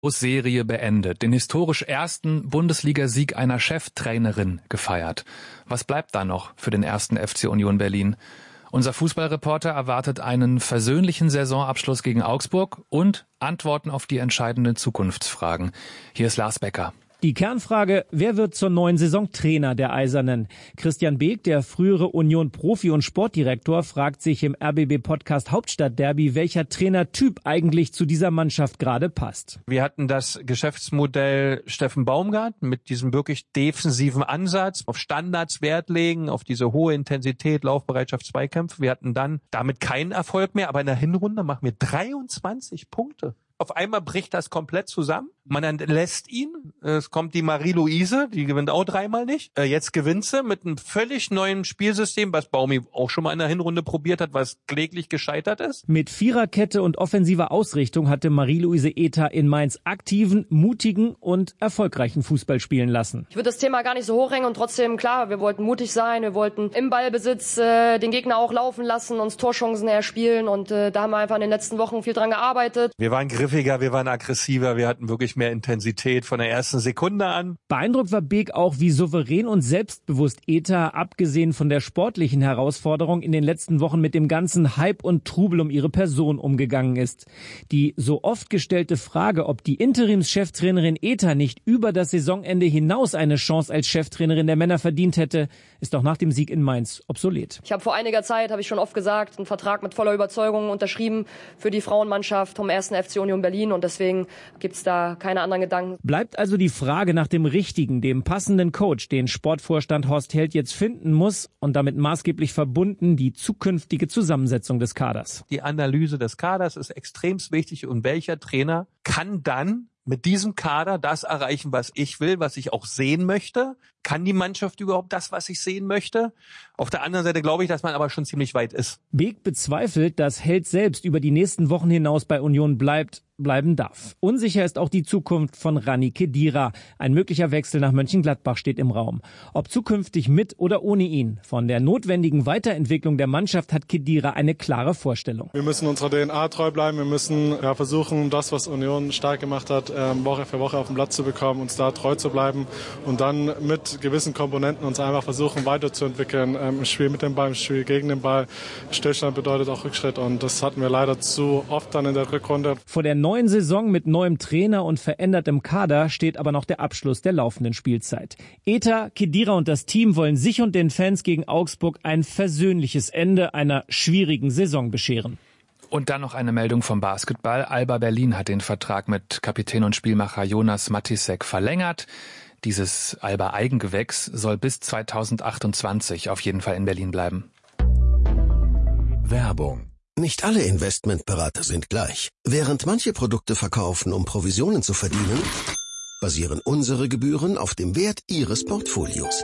Serie beendet, den historisch ersten Bundesligasieg einer Cheftrainerin gefeiert. Was bleibt da noch für den ersten FC Union Berlin? Unser Fußballreporter erwartet einen versöhnlichen Saisonabschluss gegen Augsburg und Antworten auf die entscheidenden Zukunftsfragen. Hier ist Lars Becker. Die Kernfrage, wer wird zur neuen Saison Trainer der Eisernen? Christian Beek, der frühere Union-Profi und Sportdirektor, fragt sich im RBB-Podcast Hauptstadtderby, welcher Trainertyp eigentlich zu dieser Mannschaft gerade passt. Wir hatten das Geschäftsmodell Steffen Baumgart mit diesem wirklich defensiven Ansatz, auf Standards Wert legen, auf diese hohe Intensität, Laufbereitschaft, Zweikämpfe. Wir hatten dann damit keinen Erfolg mehr, aber in der Hinrunde machen wir 23 Punkte. Auf einmal bricht das komplett zusammen. Man entlässt ihn. Es kommt die Marie-Louise, die gewinnt auch dreimal nicht. Jetzt gewinnt sie mit einem völlig neuen Spielsystem, was Baumi auch schon mal in der Hinrunde probiert hat, was kläglich gescheitert ist. Mit Viererkette und offensiver Ausrichtung hatte Marie-Louise Ether in Mainz aktiven, mutigen und erfolgreichen Fußball spielen lassen. Ich würde das Thema gar nicht so hochhängen und trotzdem, klar, wir wollten mutig sein, wir wollten im Ballbesitz den Gegner auch laufen lassen, uns Torchancen erspielen und da haben wir einfach in den letzten Wochen viel dran gearbeitet. Wir waren griffiger, wir waren aggressiver, wir hatten wirklich mehr Intensität von der ersten Sekunde an. Beeindruckt war Beek auch, wie souverän und selbstbewusst Ether, abgesehen von der sportlichen Herausforderung, in den letzten Wochen mit dem ganzen Hype und Trubel um ihre Person umgegangen ist. Die so oft gestellte Frage, ob die Interimscheftrainerin Ether nicht über das Saisonende hinaus eine Chance als Cheftrainerin der Männer verdient hätte, ist auch nach dem Sieg in Mainz obsolet. Ich habe vor einiger Zeit, habe ich schon oft gesagt, einen Vertrag mit voller Überzeugung unterschrieben für die Frauenmannschaft vom 1. FC Union Berlin und deswegen gibt's da keine anderen Gedanken. Bleibt also die Frage nach dem richtigen, dem passenden Coach, den Sportvorstand Horst Held jetzt finden muss und damit maßgeblich verbunden die zukünftige Zusammensetzung des Kaders. Die Analyse des Kaders ist extrem wichtig und welcher Trainer kann dann mit diesem Kader das erreichen, was ich will, was ich auch sehen möchte? Kann die Mannschaft überhaupt das, was ich sehen möchte? Auf der anderen Seite glaube ich, dass man aber schon ziemlich weit ist. Beek bezweifelt, dass Held selbst über die nächsten Wochen hinaus bei Union bleiben darf. Unsicher ist auch die Zukunft von Rani Khedira. Ein möglicher Wechsel nach Mönchengladbach steht im Raum. Ob zukünftig mit oder ohne ihn. Von der notwendigen Weiterentwicklung der Mannschaft hat Khedira eine klare Vorstellung. Wir müssen unserer DNA treu bleiben. Wir müssen versuchen, das, was Union stark gemacht hat, Woche für Woche auf den Platz zu bekommen, uns da treu zu bleiben und dann mit gewissen Komponenten uns einfach versuchen weiterzuentwickeln. Im Spiel mit dem Ball, im Spiel gegen den Ball. Stillstand bedeutet auch Rückschritt und das hatten wir leider zu oft dann in der Rückrunde. Vor der neuen Saison mit neuem Trainer und verändertem Kader steht aber noch der Abschluss der laufenden Spielzeit. Ether, Khedira und das Team wollen sich und den Fans gegen Augsburg ein versöhnliches Ende einer schwierigen Saison bescheren. Und dann noch eine Meldung vom Basketball. Alba Berlin hat den Vertrag mit Kapitän und Spielmacher Jonas Matisek verlängert. Dieses Alba-Eigengewächs soll bis 2028 auf jeden Fall in Berlin bleiben. Werbung. Nicht alle Investmentberater sind gleich. Während manche Produkte verkaufen, um Provisionen zu verdienen, basieren unsere Gebühren auf dem Wert Ihres Portfolios.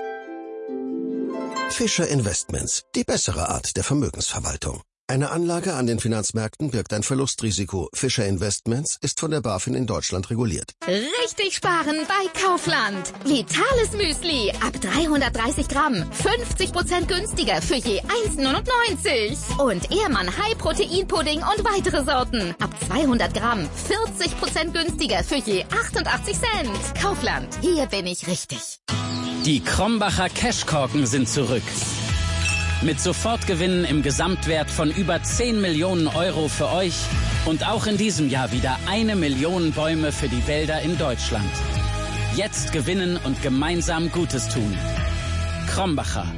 Fischer Investments, die bessere Art der Vermögensverwaltung. Eine Anlage an den Finanzmärkten birgt ein Verlustrisiko. Fischer Investments ist von der BaFin in Deutschland reguliert. Richtig sparen bei Kaufland. Vitales Müsli ab 330 Gramm. 50% günstiger für je 1,99. Und Ehrmann High Protein Pudding und weitere Sorten. Ab 200 Gramm. 40% günstiger für je 88 Cent. Kaufland. Hier bin ich richtig. Die Krombacher Cashkorken sind zurück. Mit Sofortgewinnen im Gesamtwert von über 10 Millionen Euro für euch und auch in diesem Jahr wieder 1 Million Bäume für die Wälder in Deutschland. Jetzt gewinnen und gemeinsam Gutes tun. Krombacher.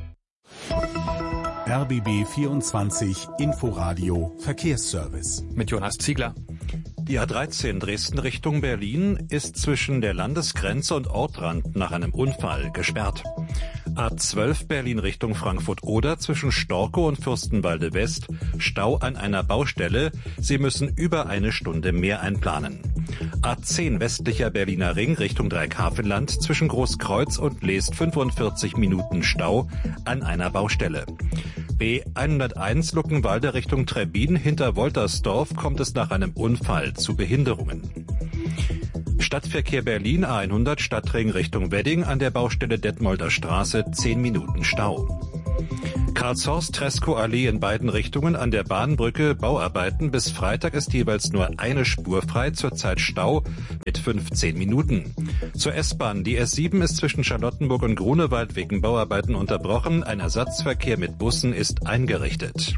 RBB 24 Inforadio Verkehrsservice. Mit Jonas Ziegler. Die A13 Dresden Richtung Berlin ist zwischen der Landesgrenze und Ortrand nach einem Unfall gesperrt. A12 Berlin Richtung Frankfurt-Oder zwischen Storkow und Fürstenwalde West, Stau an einer Baustelle. Sie müssen über eine Stunde mehr einplanen. A10 westlicher Berliner Ring Richtung Dreighafenland zwischen Großkreuz und Leest 45 Minuten Stau an einer Baustelle. B101 Luckenwalde Richtung Trebbin hinter Woltersdorf kommt es nach einem Unfall zu Behinderungen. Stadtverkehr Berlin A100 Stadtring Richtung Wedding an der Baustelle Detmolder Straße 10 Minuten Stau. Karlshorst-Treskow-Allee in beiden Richtungen an der Bahnbrücke Bauarbeiten. Bis Freitag ist jeweils nur eine Spur frei, zurzeit Stau mit 15 Minuten. Zur S-Bahn. Die S7 ist zwischen Charlottenburg und Grunewald wegen Bauarbeiten unterbrochen. Ein Ersatzverkehr mit Bussen ist eingerichtet.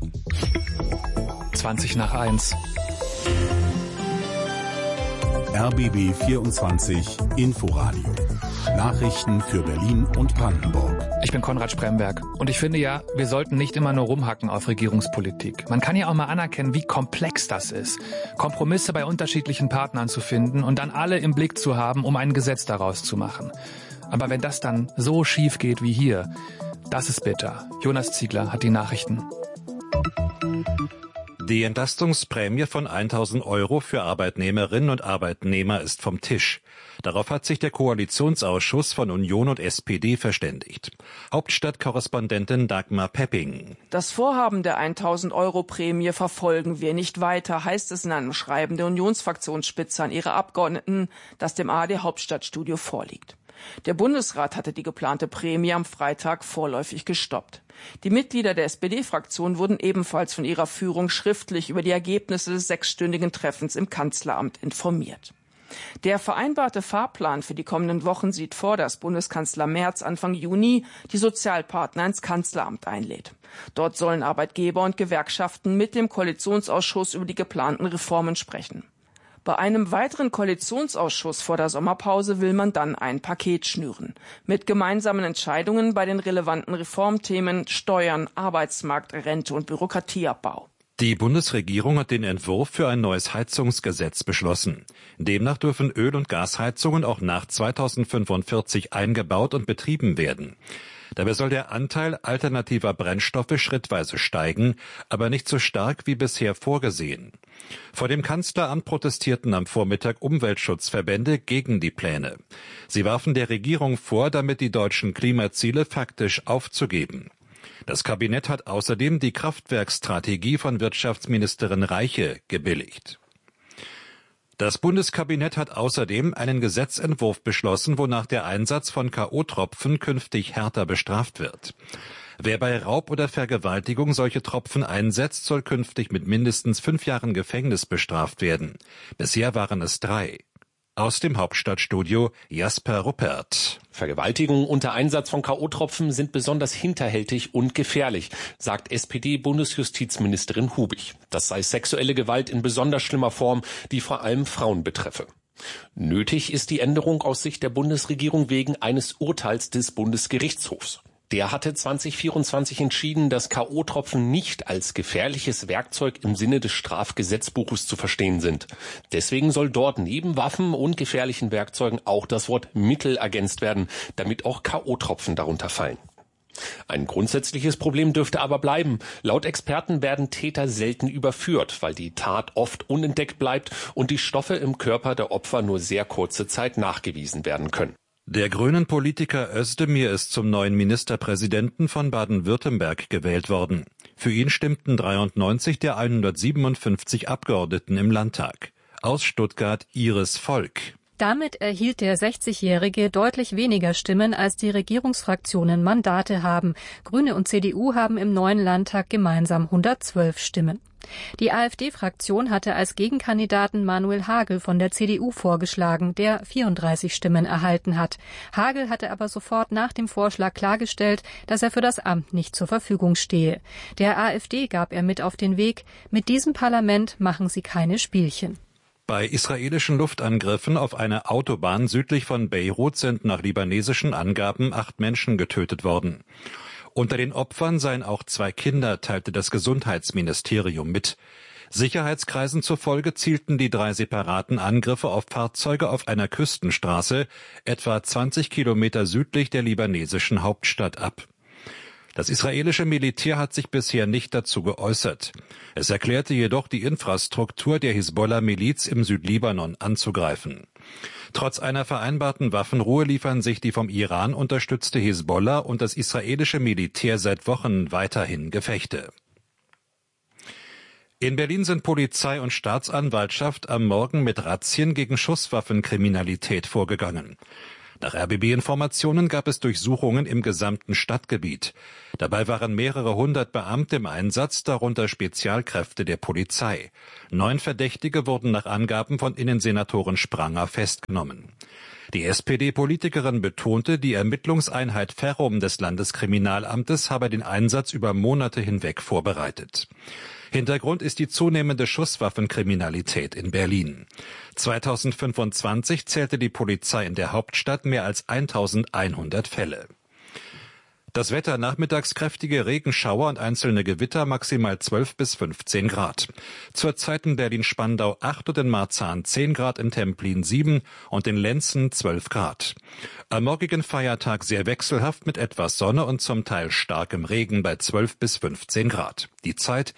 1:20. RBB 24 Inforadio. Nachrichten für Berlin und Brandenburg. Ich bin Konrad Spremberg und ich finde ja, wir sollten nicht immer nur rumhacken auf Regierungspolitik. Man kann ja auch mal anerkennen, wie komplex das ist, Kompromisse bei unterschiedlichen Partnern zu finden und dann alle im Blick zu haben, um ein Gesetz daraus zu machen. Aber wenn das dann so schief geht wie hier, das ist bitter. Jonas Ziegler hat die Nachrichten. Die Entlastungsprämie von 1.000 € für Arbeitnehmerinnen und Arbeitnehmer ist vom Tisch. Darauf hat sich der Koalitionsausschuss von Union und SPD verständigt. Hauptstadtkorrespondentin Dagmar Pepping. Das Vorhaben der 1.000 € Prämie verfolgen wir nicht weiter, heißt es in einem Schreiben der Unionsfraktionsspitze an ihre Abgeordneten, das dem ARD Hauptstadtstudio vorliegt. Der Bundesrat hatte die geplante Prämie am Freitag vorläufig gestoppt. Die Mitglieder der SPD-Fraktion wurden ebenfalls von ihrer Führung schriftlich über die Ergebnisse des 6-stündigen Treffens im Kanzleramt informiert. Der vereinbarte Fahrplan für die kommenden Wochen sieht vor, dass Bundeskanzler Merz Anfang Juni die Sozialpartner ins Kanzleramt einlädt. Dort sollen Arbeitgeber und Gewerkschaften mit dem Koalitionsausschuss über die geplanten Reformen sprechen. Bei einem weiteren Koalitionsausschuss vor der Sommerpause will man dann ein Paket schnüren. Mit gemeinsamen Entscheidungen bei den relevanten Reformthemen Steuern, Arbeitsmarkt, Rente und Bürokratieabbau. Die Bundesregierung hat den Entwurf für ein neues Heizungsgesetz beschlossen. Demnach dürfen Öl- und Gasheizungen auch nach 2045 eingebaut und betrieben werden. Dabei soll der Anteil alternativer Brennstoffe schrittweise steigen, aber nicht so stark wie bisher vorgesehen. Vor dem Kanzleramt protestierten am Vormittag Umweltschutzverbände gegen die Pläne. Sie warfen der Regierung vor, damit die deutschen Klimaziele faktisch aufzugeben. Das Kabinett hat außerdem die Kraftwerkstrategie von Wirtschaftsministerin Reiche gebilligt. Das Bundeskabinett hat außerdem einen Gesetzentwurf beschlossen, wonach der Einsatz von K.O.-Tropfen künftig härter bestraft wird. Wer bei Raub oder Vergewaltigung solche Tropfen einsetzt, soll künftig mit mindestens 5 Jahren Gefängnis bestraft werden. Bisher waren es 3. Aus dem Hauptstadtstudio Jasper Ruppert. Vergewaltigungen unter Einsatz von K.O.-Tropfen sind besonders hinterhältig und gefährlich, sagt SPD-Bundesjustizministerin Hubig. Das sei sexuelle Gewalt in besonders schlimmer Form, die vor allem Frauen betreffe. Nötig ist die Änderung aus Sicht der Bundesregierung wegen eines Urteils des Bundesgerichtshofs. Der hatte 2024 entschieden, dass K.O.-Tropfen nicht als gefährliches Werkzeug im Sinne des Strafgesetzbuches zu verstehen sind. Deswegen soll dort neben Waffen und gefährlichen Werkzeugen auch das Wort Mittel ergänzt werden, damit auch K.O.-Tropfen darunter fallen. Ein grundsätzliches Problem dürfte aber bleiben. Laut Experten werden Täter selten überführt, weil die Tat oft unentdeckt bleibt und die Stoffe im Körper der Opfer nur sehr kurze Zeit nachgewiesen werden können. Der grünen Politiker Özdemir ist zum neuen Ministerpräsidenten von Baden-Württemberg gewählt worden. Für ihn stimmten 93 der 157 Abgeordneten im Landtag. Aus Stuttgart Iris Volk. Damit erhielt der 60-Jährige deutlich weniger Stimmen, als die Regierungsfraktionen Mandate haben. Grüne und CDU haben im neuen Landtag gemeinsam 112 Stimmen. Die AfD-Fraktion hatte als Gegenkandidaten Manuel Hagel von der CDU vorgeschlagen, der 34 Stimmen erhalten hat. Hagel hatte aber sofort nach dem Vorschlag klargestellt, dass er für das Amt nicht zur Verfügung stehe. Der AfD gab er mit auf den Weg: Mit diesem Parlament machen Sie keine Spielchen. Bei israelischen Luftangriffen auf eine Autobahn südlich von Beirut sind nach libanesischen Angaben 8 Menschen getötet worden. Unter den Opfern seien auch 2 Kinder, teilte das Gesundheitsministerium mit. Sicherheitskreisen zufolge zielten die 3 separaten Angriffe auf Fahrzeuge auf einer Küstenstraße, etwa 20 Kilometer südlich der libanesischen Hauptstadt ab. Das israelische Militär hat sich bisher nicht dazu geäußert. Es erklärte jedoch, die Infrastruktur der Hisbollah-Miliz im Südlibanon anzugreifen. Trotz einer vereinbarten Waffenruhe liefern sich die vom Iran unterstützte Hisbollah und das israelische Militär seit Wochen weiterhin Gefechte. In Berlin sind Polizei und Staatsanwaltschaft am Morgen mit Razzien gegen Schusswaffenkriminalität vorgegangen. Nach RBB-Informationen gab es Durchsuchungen im gesamten Stadtgebiet. Dabei waren mehrere hundert Beamte im Einsatz, darunter Spezialkräfte der Polizei. 9 Verdächtige wurden nach Angaben von Innensenatorin Spranger festgenommen. Die SPD-Politikerin betonte, die Ermittlungseinheit Ferrum des Landeskriminalamtes habe den Einsatz über Monate hinweg vorbereitet. Hintergrund ist die zunehmende Schusswaffenkriminalität in Berlin. 2025 zählte die Polizei in der Hauptstadt mehr als 1100 Fälle. Das Wetter: nachmittags kräftige Regenschauer und einzelne Gewitter, maximal 12 bis 15 Grad. Zurzeit in Berlin-Spandau 8 und in Marzahn 10 Grad, in Templin 7 und in Lenzen 12 Grad. Am morgigen Feiertag sehr wechselhaft mit etwas Sonne und zum Teil starkem Regen bei 12 bis 15 Grad. Die Zeit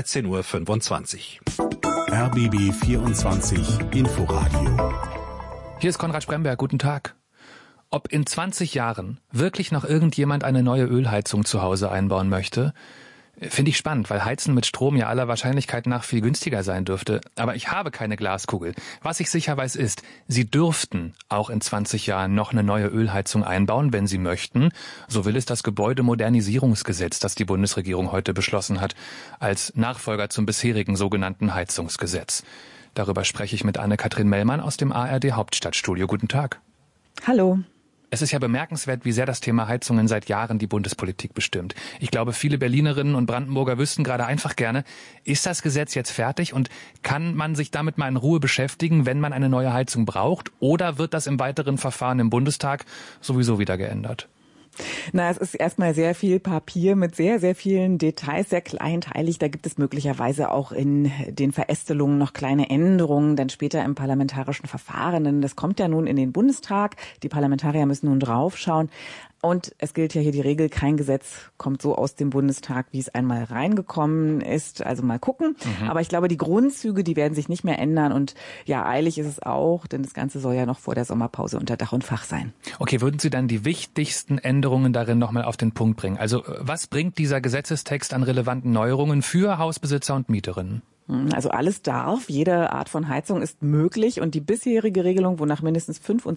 13:25 Uhr. RBB 24 Inforadio. Hier ist Konrad Spremberg, guten Tag. Ob in 20 Jahren wirklich noch irgendjemand eine neue Ölheizung zu Hause einbauen möchte, finde ich spannend, weil Heizen mit Strom ja aller Wahrscheinlichkeit nach viel günstiger sein dürfte. Aber ich habe keine Glaskugel. Was ich sicher weiß ist, Sie dürften auch in 20 Jahren noch eine neue Ölheizung einbauen, wenn Sie möchten. So will es das Gebäudemodernisierungsgesetz, das die Bundesregierung heute beschlossen hat, als Nachfolger zum bisherigen sogenannten Heizungsgesetz. Darüber spreche ich mit Anne-Kathrin Mellmann aus dem ARD Hauptstadtstudio. Guten Tag. Hallo. Es ist ja bemerkenswert, wie sehr das Thema Heizungen seit Jahren die Bundespolitik bestimmt. Ich glaube, viele Berlinerinnen und Brandenburger wüssten gerade einfach gerne, ist das Gesetz jetzt fertig und kann man sich damit mal in Ruhe beschäftigen, wenn man eine neue Heizung braucht? Oder wird das im weiteren Verfahren im Bundestag sowieso wieder geändert? Na, es ist erstmal sehr viel Papier mit sehr, sehr vielen Details, sehr kleinteilig. Da gibt es möglicherweise auch in den Verästelungen noch kleine Änderungen, dann später im parlamentarischen Verfahren. Denn das kommt ja nun in den Bundestag. Die Parlamentarier müssen nun draufschauen. Und es gilt ja hier die Regel, kein Gesetz kommt so aus dem Bundestag, wie es einmal reingekommen ist. Also mal gucken. Aber ich glaube, die Grundzüge, die werden sich nicht mehr ändern. Und ja, eilig ist es auch, denn das Ganze soll ja noch vor der Sommerpause unter Dach und Fach sein. Okay, würden Sie dann die wichtigsten Änderungen darin nochmal auf den Punkt bringen? Also was bringt dieser Gesetzestext an relevanten Neuerungen für Hausbesitzer und Mieterinnen? Also alles darf, jede Art von Heizung ist möglich und die bisherige Regelung, wonach mindestens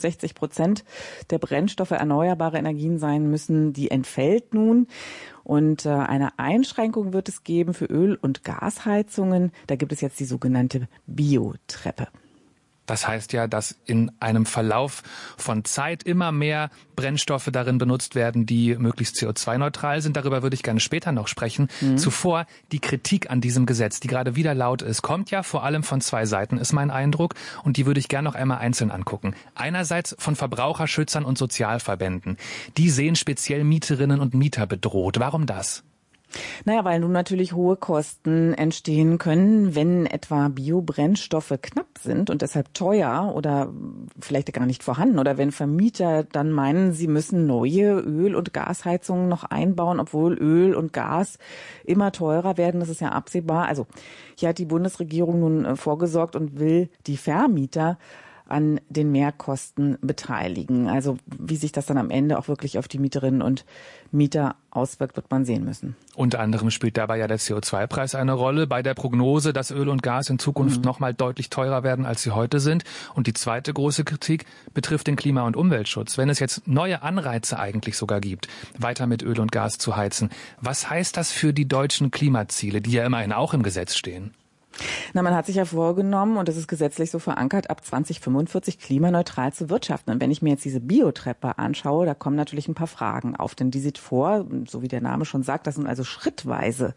65% der Brennstoffe erneuerbare Energien sein müssen, die entfällt nun. Und eine Einschränkung wird es geben für Öl- und Gasheizungen. Da gibt es jetzt die sogenannte Biotreppe. Das heißt ja, dass in einem Verlauf von Zeit immer mehr Brennstoffe darin benutzt werden, die möglichst CO2-neutral sind. Darüber würde ich gerne später noch sprechen. Zuvor die Kritik an diesem Gesetz, die gerade wieder laut ist, kommt ja vor allem von 2 Seiten, ist mein Eindruck. Und die würde ich gerne noch einmal einzeln angucken. Einerseits von Verbraucherschützern und Sozialverbänden. Die sehen speziell Mieterinnen und Mieter bedroht. Warum das? Naja, weil nun natürlich hohe Kosten entstehen können, wenn etwa Biobrennstoffe knapp sind und deshalb teuer oder vielleicht gar nicht vorhanden. Oder wenn Vermieter dann meinen, sie müssen neue Öl- und Gasheizungen noch einbauen, obwohl Öl und Gas immer teurer werden. Das ist ja absehbar. Also hier hat die Bundesregierung nun vorgesorgt und will die Vermieter an den Mehrkosten beteiligen. Also wie sich das dann am Ende auch wirklich auf die Mieterinnen und Mieter auswirkt, wird man sehen müssen. Unter anderem spielt dabei ja der CO2-Preis eine Rolle bei der Prognose, dass Öl und Gas in Zukunft noch mal deutlich teurer werden, als sie heute sind. Und die zweite große Kritik betrifft den Klima- und Umweltschutz. Wenn es jetzt neue Anreize eigentlich sogar gibt, weiter mit Öl und Gas zu heizen, was heißt das für die deutschen Klimaziele, die ja immerhin auch im Gesetz stehen? Na, man hat sich ja vorgenommen, und das ist gesetzlich so verankert, ab 2045 klimaneutral zu wirtschaften. Und wenn ich mir jetzt diese Biotreppe anschaue, da kommen natürlich ein paar Fragen auf. Denn die sieht vor, so wie der Name schon sagt, das sind also schrittweise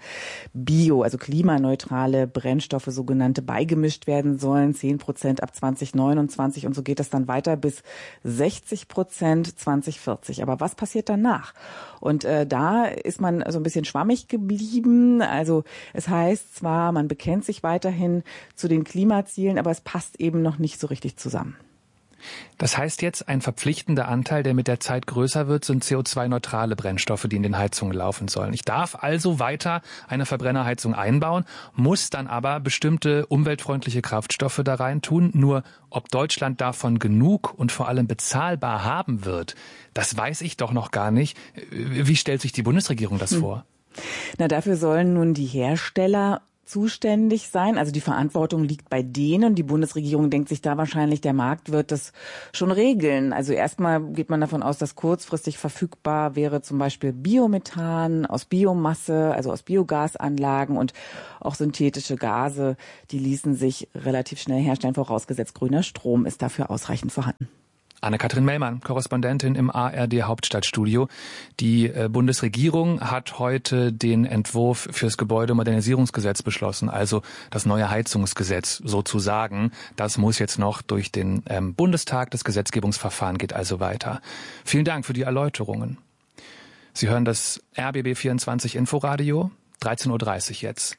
also klimaneutrale Brennstoffe, sogenannte, beigemischt werden sollen. 10% ab 2029 und so geht das dann weiter bis 60% 2040. Aber was passiert danach? Und da ist man so ein bisschen schwammig geblieben. Also es heißt zwar, man bekennt sich weiterhin zu den Klimazielen, aber es passt eben noch nicht so richtig zusammen. Das heißt jetzt, ein verpflichtender Anteil, der mit der Zeit größer wird, sind CO2-neutrale Brennstoffe, die in den Heizungen laufen sollen. Ich darf also weiter eine Verbrennerheizung einbauen, muss dann aber bestimmte umweltfreundliche Kraftstoffe da rein tun. Nur ob Deutschland davon genug und vor allem bezahlbar haben wird, das weiß ich doch noch gar nicht. Wie stellt sich die Bundesregierung das vor? Na, dafür sollen nun die Hersteller zuständig sein. Also die Verantwortung liegt bei denen. Die Bundesregierung denkt sich da wahrscheinlich, der Markt wird das schon regeln. Also erstmal geht man davon aus, dass kurzfristig verfügbar wäre zum Beispiel Biomethan aus Biomasse, also aus Biogasanlagen, und auch synthetische Gase, die ließen sich relativ schnell herstellen, vorausgesetzt grüner Strom ist dafür ausreichend vorhanden. Anne-Kathrin Mellmann, Korrespondentin im ARD Hauptstadtstudio. Die Bundesregierung hat heute den Entwurf fürs Gebäudemodernisierungsgesetz beschlossen, also das neue Heizungsgesetz sozusagen. Das muss jetzt noch durch den Bundestag. Das Gesetzgebungsverfahren geht also weiter. Vielen Dank für die Erläuterungen. Sie hören das RBB 24 Inforadio, 13.30 Uhr jetzt.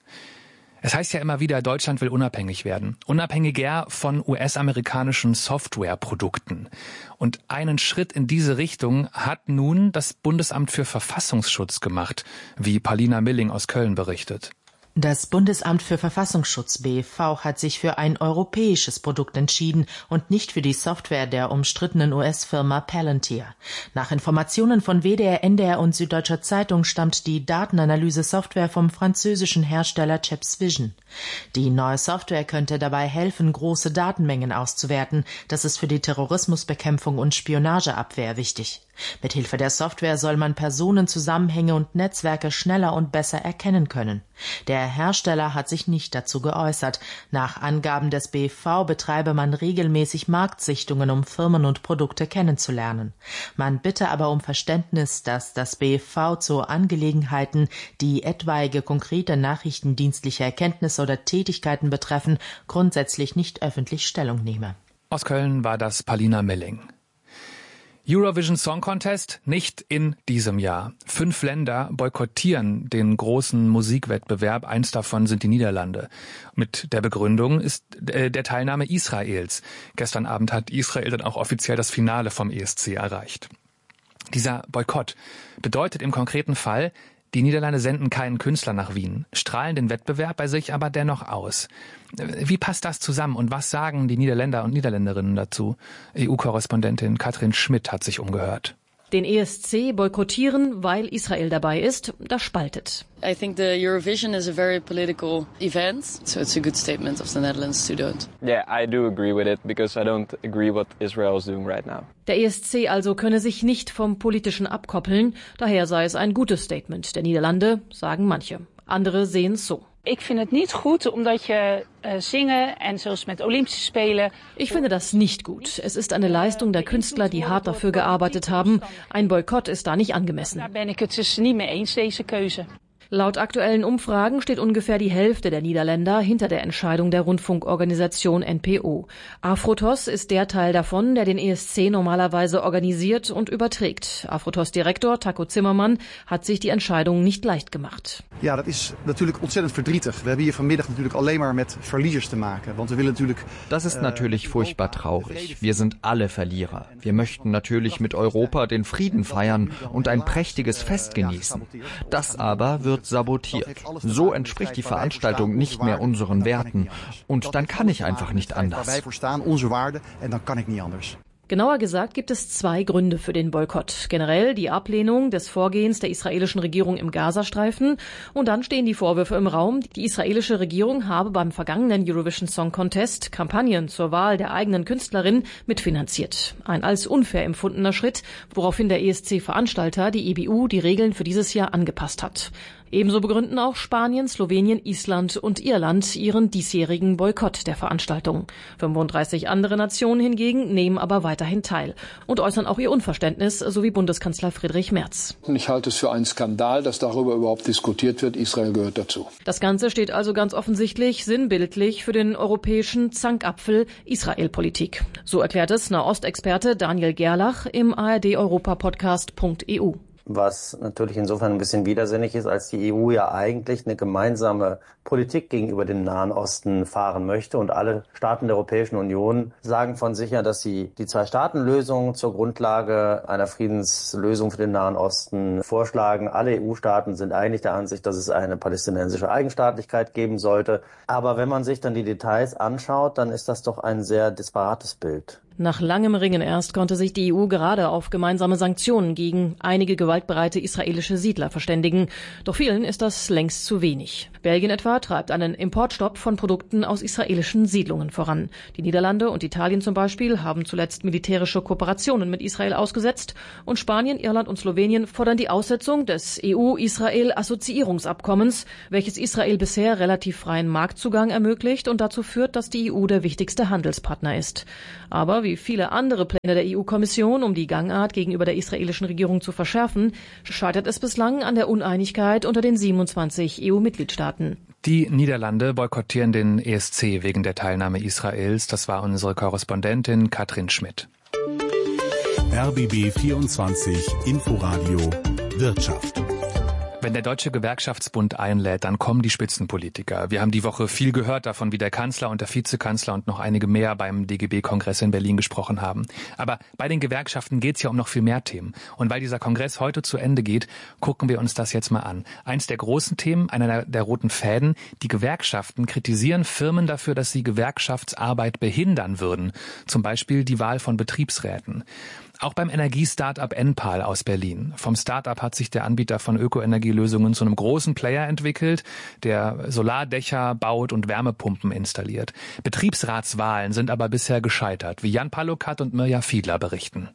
Es heißt ja immer wieder, Deutschland will unabhängig werden. Unabhängiger von US-amerikanischen Softwareprodukten. Und einen Schritt in diese Richtung hat nun das Bundesamt für Verfassungsschutz gemacht, wie Paulina Milling aus Köln berichtet. Das Bundesamt für Verfassungsschutz BFV hat sich für ein europäisches Produkt entschieden und nicht für die Software der umstrittenen US-Firma Palantir. Nach Informationen von WDR, NDR und Süddeutscher Zeitung stammt die Datenanalyse-Software vom französischen Hersteller ChipsVision. Die neue Software könnte dabei helfen, große Datenmengen auszuwerten. Das ist für die Terrorismusbekämpfung und Spionageabwehr wichtig. Mithilfe der Software soll man Personenzusammenhänge und Netzwerke schneller und besser erkennen können. Der Hersteller hat sich nicht dazu geäußert. Nach Angaben des BFV betreibe man regelmäßig Marktsichtungen, um Firmen und Produkte kennenzulernen. Man bitte aber um Verständnis, dass das BFV zu Angelegenheiten, die etwaige konkrete nachrichtendienstliche Erkenntnisse oder Tätigkeiten betreffen, grundsätzlich nicht öffentlich Stellung nehme. Aus Köln war das Paulina Milling. Eurovision Song Contest nicht in diesem Jahr. 5 Länder boykottieren den großen Musikwettbewerb. Eins davon sind die Niederlande. Mit der Begründung ist der Teilnahme Israels. Gestern Abend hat Israel dann auch offiziell das Finale vom ESC erreicht. Dieser Boykott bedeutet im konkreten Fall, die Niederlande senden keinen Künstler nach Wien, strahlen den Wettbewerb bei sich aber dennoch aus. Wie passt das zusammen und was sagen die Niederländer und Niederländerinnen dazu? EU-Korrespondentin Katrin Schmidt hat sich umgehört. Den ESC boykottieren, weil Israel dabei ist, das spaltet. I think the Eurovision is a very political event, so it's a good statement of the Netherlands to do it. Yeah, I do agree with it because I don't agree what Israel is doing right now. Der ESC also könne sich nicht vom Politischen abkoppeln, daher sei es ein gutes Statement der Niederlande, sagen manche. Andere sehen es so. Ik vind het niet goed, omdat je zingen en zoals met Olympische Spelen. Ich finde das nicht gut. Es ist eine Leistung der Künstler, die hart dafür gearbeitet haben. Ein Boykott ist da nicht angemessen. Daar ben ik het dus niet mee eens, deze keuze. Laut aktuellen Umfragen steht ungefähr die Hälfte der Niederländer hinter der Entscheidung der Rundfunkorganisation NPO. Afrotos ist der Teil davon, der den ESC normalerweise organisiert und überträgt. Afrotos-Direktor Taco Zimmermann hat sich die Entscheidung nicht leicht gemacht. Ja, dat is natuurlijk ontzettend verdrietig. We hebben hier vanmiddag natuurlijk alleen maar met verliezers te maken. Want we willen natuurlijk. Das ist natürlich furchtbar traurig. Wir sind alle Verlierer. Wir möchten natürlich mit Europa den Frieden feiern und ein prächtiges Fest genießen. Das aber wird sabotiert. So entspricht die Veranstaltung nicht mehr unseren Werten. Und dann kann ich einfach nicht anders. Genauer gesagt gibt es 2 Gründe für den Boykott. Generell die Ablehnung des Vorgehens der israelischen Regierung im Gazastreifen. Und dann stehen die Vorwürfe im Raum, die israelische Regierung habe beim vergangenen Eurovision Song Contest Kampagnen zur Wahl der eigenen Künstlerin mitfinanziert. Ein als unfair empfundener Schritt, woraufhin der ESC-Veranstalter, die EBU, die Regeln für dieses Jahr angepasst hat. Ebenso begründen auch Spanien, Slowenien, Island und Irland ihren diesjährigen Boykott der Veranstaltung. 35 andere Nationen hingegen nehmen aber weiterhin teil und äußern auch ihr Unverständnis, so wie Bundeskanzler Friedrich Merz. Ich halte es für einen Skandal, dass darüber überhaupt diskutiert wird. Israel gehört dazu. Das Ganze steht also ganz offensichtlich sinnbildlich für den europäischen Zankapfel Israel-Politik. So erklärt es Nahostexperte Daniel Gerlach im ARD-Europa-Podcast.eu. Was natürlich insofern ein bisschen widersinnig ist, als die EU ja eigentlich eine gemeinsame Politik gegenüber dem Nahen Osten fahren möchte. Und alle Staaten der Europäischen Union sagen von sich ja, dass sie die 2-Staaten-Lösung zur Grundlage einer Friedenslösung für den Nahen Osten vorschlagen. Alle EU-Staaten sind eigentlich der Ansicht, dass es eine palästinensische Eigenstaatlichkeit geben sollte. Aber wenn man sich dann die Details anschaut, dann ist das doch ein sehr disparates Bild. Nach langem Ringen erst konnte sich die EU gerade auf gemeinsame Sanktionen gegen einige gewaltbereite israelische Siedler verständigen. Doch vielen ist das längst zu wenig. Belgien etwa treibt einen Importstopp von Produkten aus israelischen Siedlungen voran. Die Niederlande und Italien zum Beispiel haben zuletzt militärische Kooperationen mit Israel ausgesetzt. Und Spanien, Irland und Slowenien fordern die Aussetzung des EU-Israel-Assoziierungsabkommens, welches Israel bisher relativ freien Marktzugang ermöglicht und dazu führt, dass die EU der wichtigste Handelspartner ist. Aber wie viele andere Pläne der EU-Kommission, um die Gangart gegenüber der israelischen Regierung zu verschärfen, scheitert es bislang an der Uneinigkeit unter den 27 EU-Mitgliedstaaten. Die Niederlande boykottieren den ESC wegen der Teilnahme Israels. Das war unsere Korrespondentin Katrin Schmidt. RBB 24 Inforadio Wirtschaft. Wenn der Deutsche Gewerkschaftsbund einlädt, dann kommen die Spitzenpolitiker. Wir haben die Woche viel gehört davon, wie der Kanzler und der Vizekanzler und noch einige mehr beim DGB-Kongress in Berlin gesprochen haben. Aber bei den Gewerkschaften geht es ja um noch viel mehr Themen. Und weil dieser Kongress heute zu Ende geht, gucken wir uns das jetzt mal an. Eins der großen Themen, einer der roten Fäden, die Gewerkschaften kritisieren Firmen dafür, dass sie Gewerkschaftsarbeit behindern würden. Zum Beispiel die Wahl von Betriebsräten. Auch beim Energiestartup Enpal aus Berlin. Vom Startup hat sich der Anbieter von Ökoenergielösungen zu einem großen Player entwickelt, der Solardächer baut und Wärmepumpen installiert. Betriebsratswahlen sind aber bisher gescheitert, wie Jan Palukat und Mirja Fiedler berichten.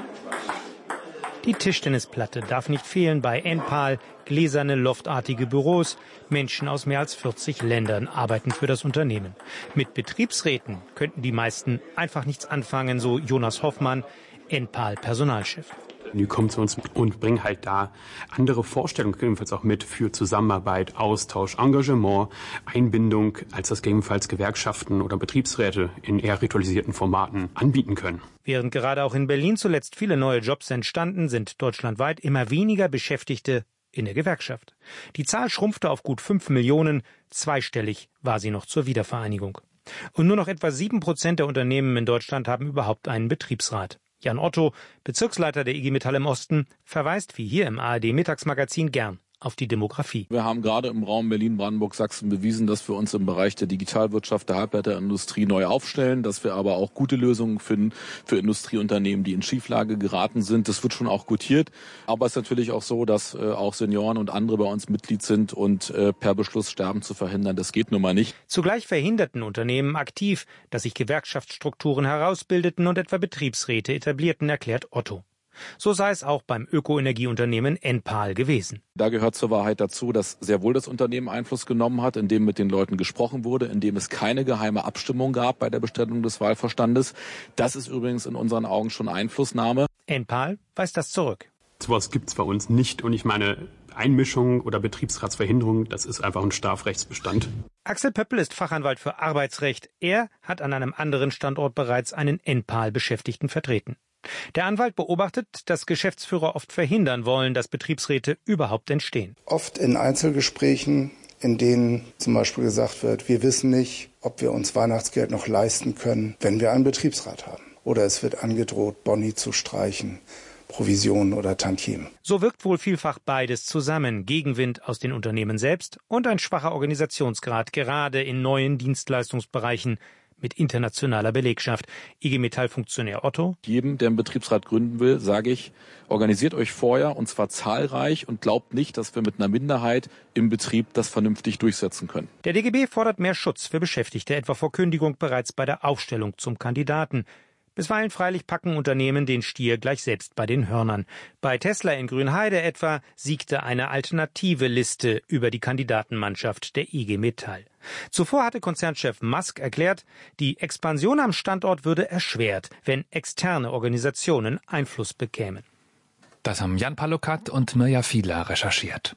Die Tischtennisplatte darf nicht fehlen bei Enpal. Gläserne, loftartige Büros. Menschen aus mehr als 40 Ländern arbeiten für das Unternehmen. Mit Betriebsräten könnten die meisten einfach nichts anfangen, so Jonas Hoffmann, Enpal-Personalchef. Die kommen zu uns und bringen halt da andere Vorstellungen, gegebenenfalls auch mit für Zusammenarbeit, Austausch, Engagement, Einbindung, als das gegebenenfalls Gewerkschaften oder Betriebsräte in eher ritualisierten Formaten anbieten können. Während gerade auch in Berlin zuletzt viele neue Jobs entstanden, sind deutschlandweit immer weniger Beschäftigte in der Gewerkschaft. Die Zahl schrumpfte auf gut 5 Millionen, zweistellig war sie noch zur Wiedervereinigung. Und nur noch etwa 7% der Unternehmen in Deutschland haben überhaupt einen Betriebsrat. Jan Otto, Bezirksleiter der IG Metall im Osten, verweist wie hier im ARD-Mittagsmagazin gern auf die Demografie. Wir haben gerade im Raum Berlin, Brandenburg, Sachsen bewiesen, dass wir uns im Bereich der Digitalwirtschaft, der Halbleiterindustrie neu aufstellen, dass wir aber auch gute Lösungen finden für Industrieunternehmen, die in Schieflage geraten sind. Das wird schon auch gutiert. Aber es ist natürlich auch so, dass auch Senioren und andere bei uns Mitglied sind und per Beschluss Sterben zu verhindern, das geht nun mal nicht. Zugleich verhinderten Unternehmen aktiv, dass sich Gewerkschaftsstrukturen herausbildeten und etwa Betriebsräte etablierten, erklärt Otto. So sei es auch beim Ökoenergieunternehmen Enpal gewesen. Da gehört zur Wahrheit dazu, dass sehr wohl das Unternehmen Einfluss genommen hat, indem mit den Leuten gesprochen wurde, indem es keine geheime Abstimmung gab bei der Bestellung des Wahlverstandes. Das ist übrigens in unseren Augen schon Einflussnahme. Enpal weist das zurück. Sowas gibt es bei uns nicht und ich meine, Einmischung oder Betriebsratsverhinderung, das ist einfach ein Strafrechtsbestand. Axel Pöppel ist Fachanwalt für Arbeitsrecht. Er hat an einem anderen Standort bereits einen Enpal-Beschäftigten vertreten. Der Anwalt beobachtet, dass Geschäftsführer oft verhindern wollen, dass Betriebsräte überhaupt entstehen. Oft in Einzelgesprächen, in denen zum Beispiel gesagt wird, wir wissen nicht, ob wir uns Weihnachtsgeld noch leisten können, wenn wir einen Betriebsrat haben. Oder es wird angedroht, Boni zu streichen, Provisionen oder Tantiemen. So wirkt wohl vielfach beides zusammen. Gegenwind aus den Unternehmen selbst und ein schwacher Organisationsgrad, gerade in neuen Dienstleistungsbereichen mit internationaler Belegschaft. IG Metall-Funktionär Otto. Jedem, der einen Betriebsrat gründen will, sage ich, organisiert euch vorher und zwar zahlreich und glaubt nicht, dass wir mit einer Minderheit im Betrieb das vernünftig durchsetzen können. Der DGB fordert mehr Schutz für Beschäftigte, etwa vor Kündigung bereits bei der Aufstellung zum Kandidaten. Bisweilen freilich packen Unternehmen den Stier gleich selbst bei den Hörnern. Bei Tesla in Grünheide etwa siegte eine alternative Liste über die Kandidatenmannschaft der IG Metall. Zuvor hatte Konzernchef Musk erklärt, die Expansion am Standort würde erschwert, wenn externe Organisationen Einfluss bekämen. Das haben Jan Palukat und Mirja Fiedler recherchiert.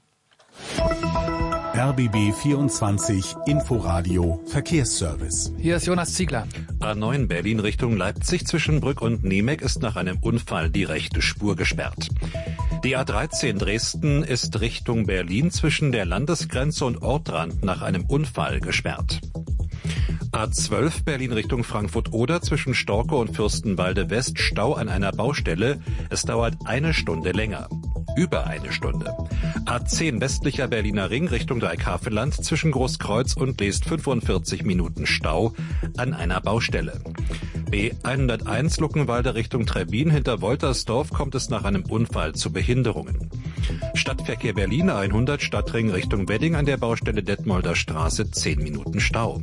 RBB 24 Inforadio Verkehrsservice. Hier ist Jonas Ziegler. A9 Berlin Richtung Leipzig zwischen Brück und Niemek ist nach einem Unfall die rechte Spur gesperrt. Die A13 Dresden ist Richtung Berlin zwischen der Landesgrenze und Ortrand nach einem Unfall gesperrt. A12 Berlin Richtung Frankfurt-Oder zwischen Storkow und Fürstenwalde West Stau an einer Baustelle. Es dauert 1 Stunde länger. Über 1 Stunde. A10 westlicher Berliner Ring Richtung Dreieckhavelland zwischen Großkreuz und Leest 45 Minuten Stau an einer Baustelle. B101 Luckenwalde Richtung Trebbin. Hinter Woltersdorf kommt es nach einem Unfall zu Behinderungen. Stadtverkehr Berlin 100 Stadtring Richtung Wedding an der Baustelle Detmolder Straße 10 Minuten Stau.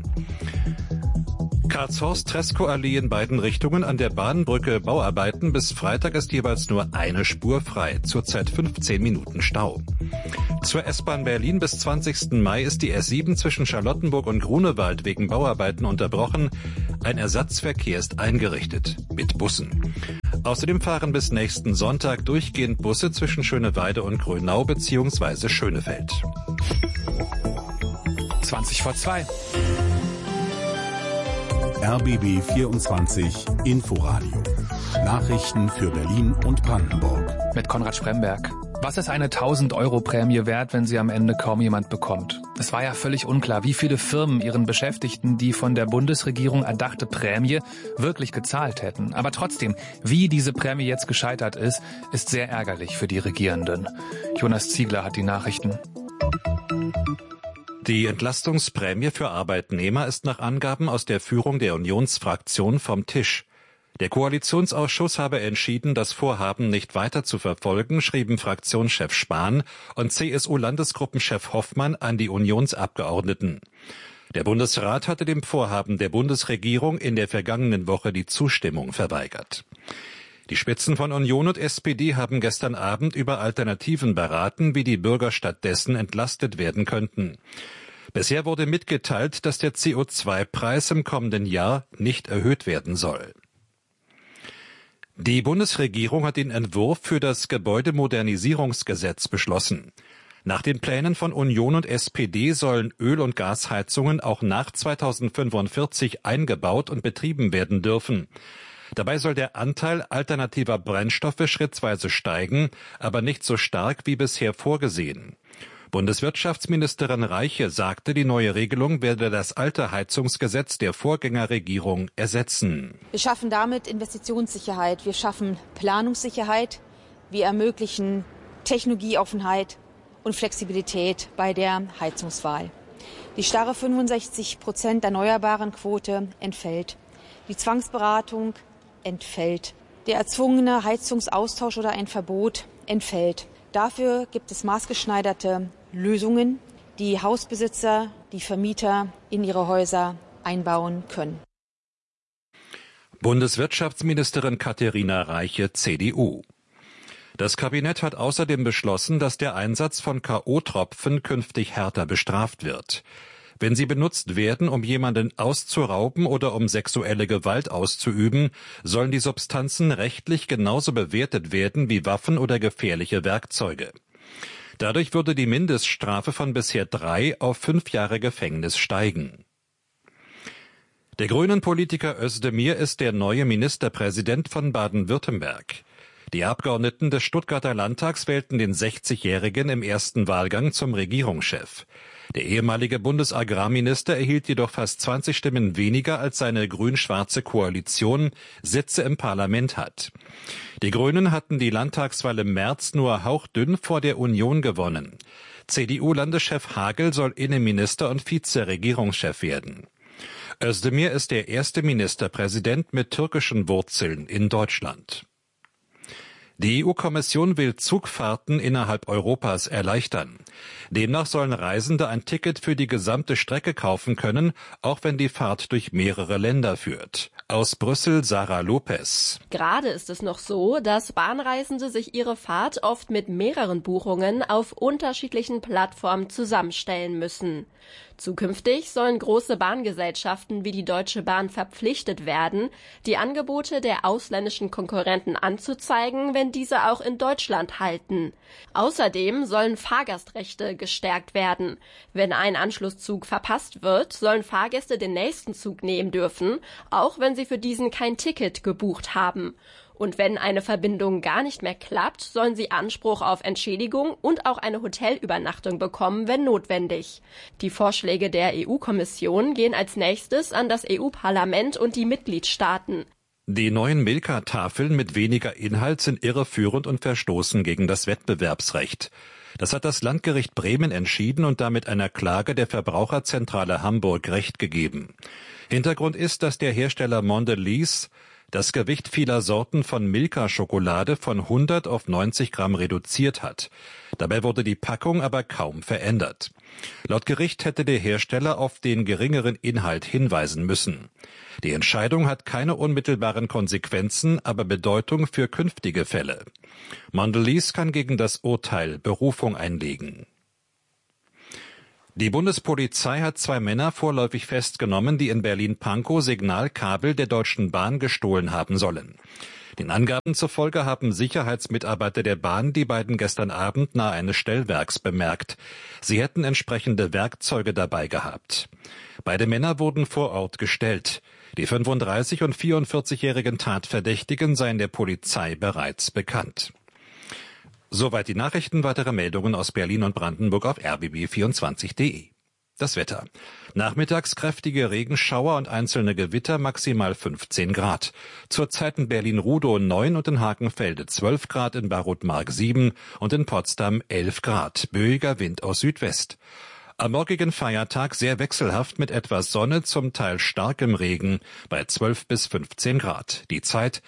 Karlshorst-Treskow-Allee in beiden Richtungen an der Bahnbrücke Bauarbeiten. Bis Freitag ist jeweils nur eine Spur frei. Zurzeit 15 Minuten Stau. Zur S-Bahn Berlin bis 20. Mai ist die S7 zwischen Charlottenburg und Grunewald wegen Bauarbeiten unterbrochen. Ein Ersatzverkehr ist eingerichtet mit Bussen. Außerdem fahren bis nächsten Sonntag durchgehend Busse zwischen Schöneweide und Grönau bzw. Schönefeld. 2:20. RBB 24 Inforadio. Nachrichten für Berlin und Brandenburg. Mit Konrad Spremberg. Was ist eine 1.000-Euro-Prämie wert, wenn sie am Ende kaum jemand bekommt? Es war ja völlig unklar, wie viele Firmen ihren Beschäftigten die von der Bundesregierung erdachte Prämie wirklich gezahlt hätten. Aber trotzdem, wie diese Prämie jetzt gescheitert ist, ist sehr ärgerlich für die Regierenden. Jonas Ziegler hat die Nachrichten. Die Entlastungsprämie für Arbeitnehmer ist nach Angaben aus der Führung der Unionsfraktion vom Tisch. Der Koalitionsausschuss habe entschieden, das Vorhaben nicht weiter zu verfolgen, schrieben Fraktionschef Spahn und CSU-Landesgruppenchef Hoffmann an die Unionsabgeordneten. Der Bundesrat hatte dem Vorhaben der Bundesregierung in der vergangenen Woche die Zustimmung verweigert. Die Spitzen von Union und SPD haben gestern Abend über Alternativen beraten, wie die Bürger stattdessen entlastet werden könnten. Bisher wurde mitgeteilt, dass der CO2-Preis im kommenden Jahr nicht erhöht werden soll. Die Bundesregierung hat den Entwurf für das Gebäudemodernisierungsgesetz beschlossen. Nach den Plänen von Union und SPD sollen Öl- und Gasheizungen auch nach 2045 eingebaut und betrieben werden dürfen. Dabei soll der Anteil alternativer Brennstoffe schrittweise steigen, aber nicht so stark wie bisher vorgesehen. Bundeswirtschaftsministerin Reiche sagte, die neue Regelung werde das alte Heizungsgesetz der Vorgängerregierung ersetzen. Wir schaffen damit Investitionssicherheit, wir schaffen Planungssicherheit, wir ermöglichen Technologieoffenheit und Flexibilität bei der Heizungswahl. Die starre 65% erneuerbaren Quote entfällt. Die Zwangsberatung entfällt. Der erzwungene Heizungsaustausch oder ein Verbot entfällt. Dafür gibt es maßgeschneiderte Lösungen, die Hausbesitzer, die Vermieter in ihre Häuser einbauen können. Bundeswirtschaftsministerin Katharina Reiche, CDU. Das Kabinett hat außerdem beschlossen, dass der Einsatz von K.O.-Tropfen künftig härter bestraft wird. Wenn sie benutzt werden, um jemanden auszurauben oder um sexuelle Gewalt auszuüben, sollen die Substanzen rechtlich genauso bewertet werden wie Waffen oder gefährliche Werkzeuge. Dadurch würde die Mindeststrafe von bisher 3 auf 5 Jahre Gefängnis steigen. Der Grünen-Politiker Özdemir ist der neue Ministerpräsident von Baden-Württemberg. Die Abgeordneten des Stuttgarter Landtags wählten den 60-Jährigen im ersten Wahlgang zum Regierungschef. Der ehemalige Bundesagrarminister erhielt jedoch fast 20 Stimmen weniger, als seine grün-schwarze Koalition Sitze im Parlament hat. Die Grünen hatten die Landtagswahl im März nur hauchdünn vor der Union gewonnen. CDU-Landeschef Hagel soll Innenminister und Vize-Regierungschef werden. Özdemir ist der erste Ministerpräsident mit türkischen Wurzeln in Deutschland. Die EU-Kommission will Zugfahrten innerhalb Europas erleichtern. Demnach sollen Reisende ein Ticket für die gesamte Strecke kaufen können, auch wenn die Fahrt durch mehrere Länder führt. Aus Brüssel Sarah Lopez. Gerade ist es noch so, dass Bahnreisende sich ihre Fahrt oft mit mehreren Buchungen auf unterschiedlichen Plattformen zusammenstellen müssen. Zukünftig sollen große Bahngesellschaften wie die Deutsche Bahn verpflichtet werden, die Angebote der ausländischen Konkurrenten anzuzeigen, wenn diese auch in Deutschland halten. Außerdem sollen Fahrgastrechte gestärkt werden. Wenn ein Anschlusszug verpasst wird, sollen Fahrgäste den nächsten Zug nehmen dürfen, auch wenn sie für diesen kein Ticket gebucht haben. Und wenn eine Verbindung gar nicht mehr klappt, sollen sie Anspruch auf Entschädigung und auch eine Hotelübernachtung bekommen, wenn notwendig. Die Vorschläge der EU-Kommission gehen als nächstes an das EU-Parlament und die Mitgliedstaaten. Die neuen Milka-Tafeln mit weniger Inhalt sind irreführend und verstoßen gegen das Wettbewerbsrecht. Das hat das Landgericht Bremen entschieden und damit einer Klage der Verbraucherzentrale Hamburg Recht gegeben. Hintergrund ist, dass der Hersteller Mondelez das Gewicht vieler Sorten von Milka-Schokolade von 100 auf 90 Gramm reduziert hat. Dabei wurde die Packung aber kaum verändert. Laut Gericht hätte der Hersteller auf den geringeren Inhalt hinweisen müssen. Die Entscheidung hat keine unmittelbaren Konsequenzen, aber Bedeutung für künftige Fälle. Mondelez kann gegen das Urteil Berufung einlegen. Die Bundespolizei hat 2 Männer vorläufig festgenommen, die in Berlin-Pankow Signalkabel der Deutschen Bahn gestohlen haben sollen. Den Angaben zufolge haben Sicherheitsmitarbeiter der Bahn die beiden gestern Abend nahe eines Stellwerks bemerkt. Sie hätten entsprechende Werkzeuge dabei gehabt. Beide Männer wurden vor Ort gestellt. Die 35- und 44-jährigen Tatverdächtigen seien der Polizei bereits bekannt. Soweit die Nachrichten. Weitere Meldungen aus Berlin und Brandenburg auf rbb24.de. Das Wetter. Nachmittags kräftige Regenschauer und einzelne Gewitter, maximal 15 Grad. Zurzeit in Berlin-Rudow 9 und in Hakenfelde 12 Grad, in Barutmark 7 und in Potsdam 11 Grad. Böiger Wind aus Südwest. Am morgigen Feiertag sehr wechselhaft mit etwas Sonne, zum Teil starkem Regen bei 12 bis 15 Grad. Die Zeit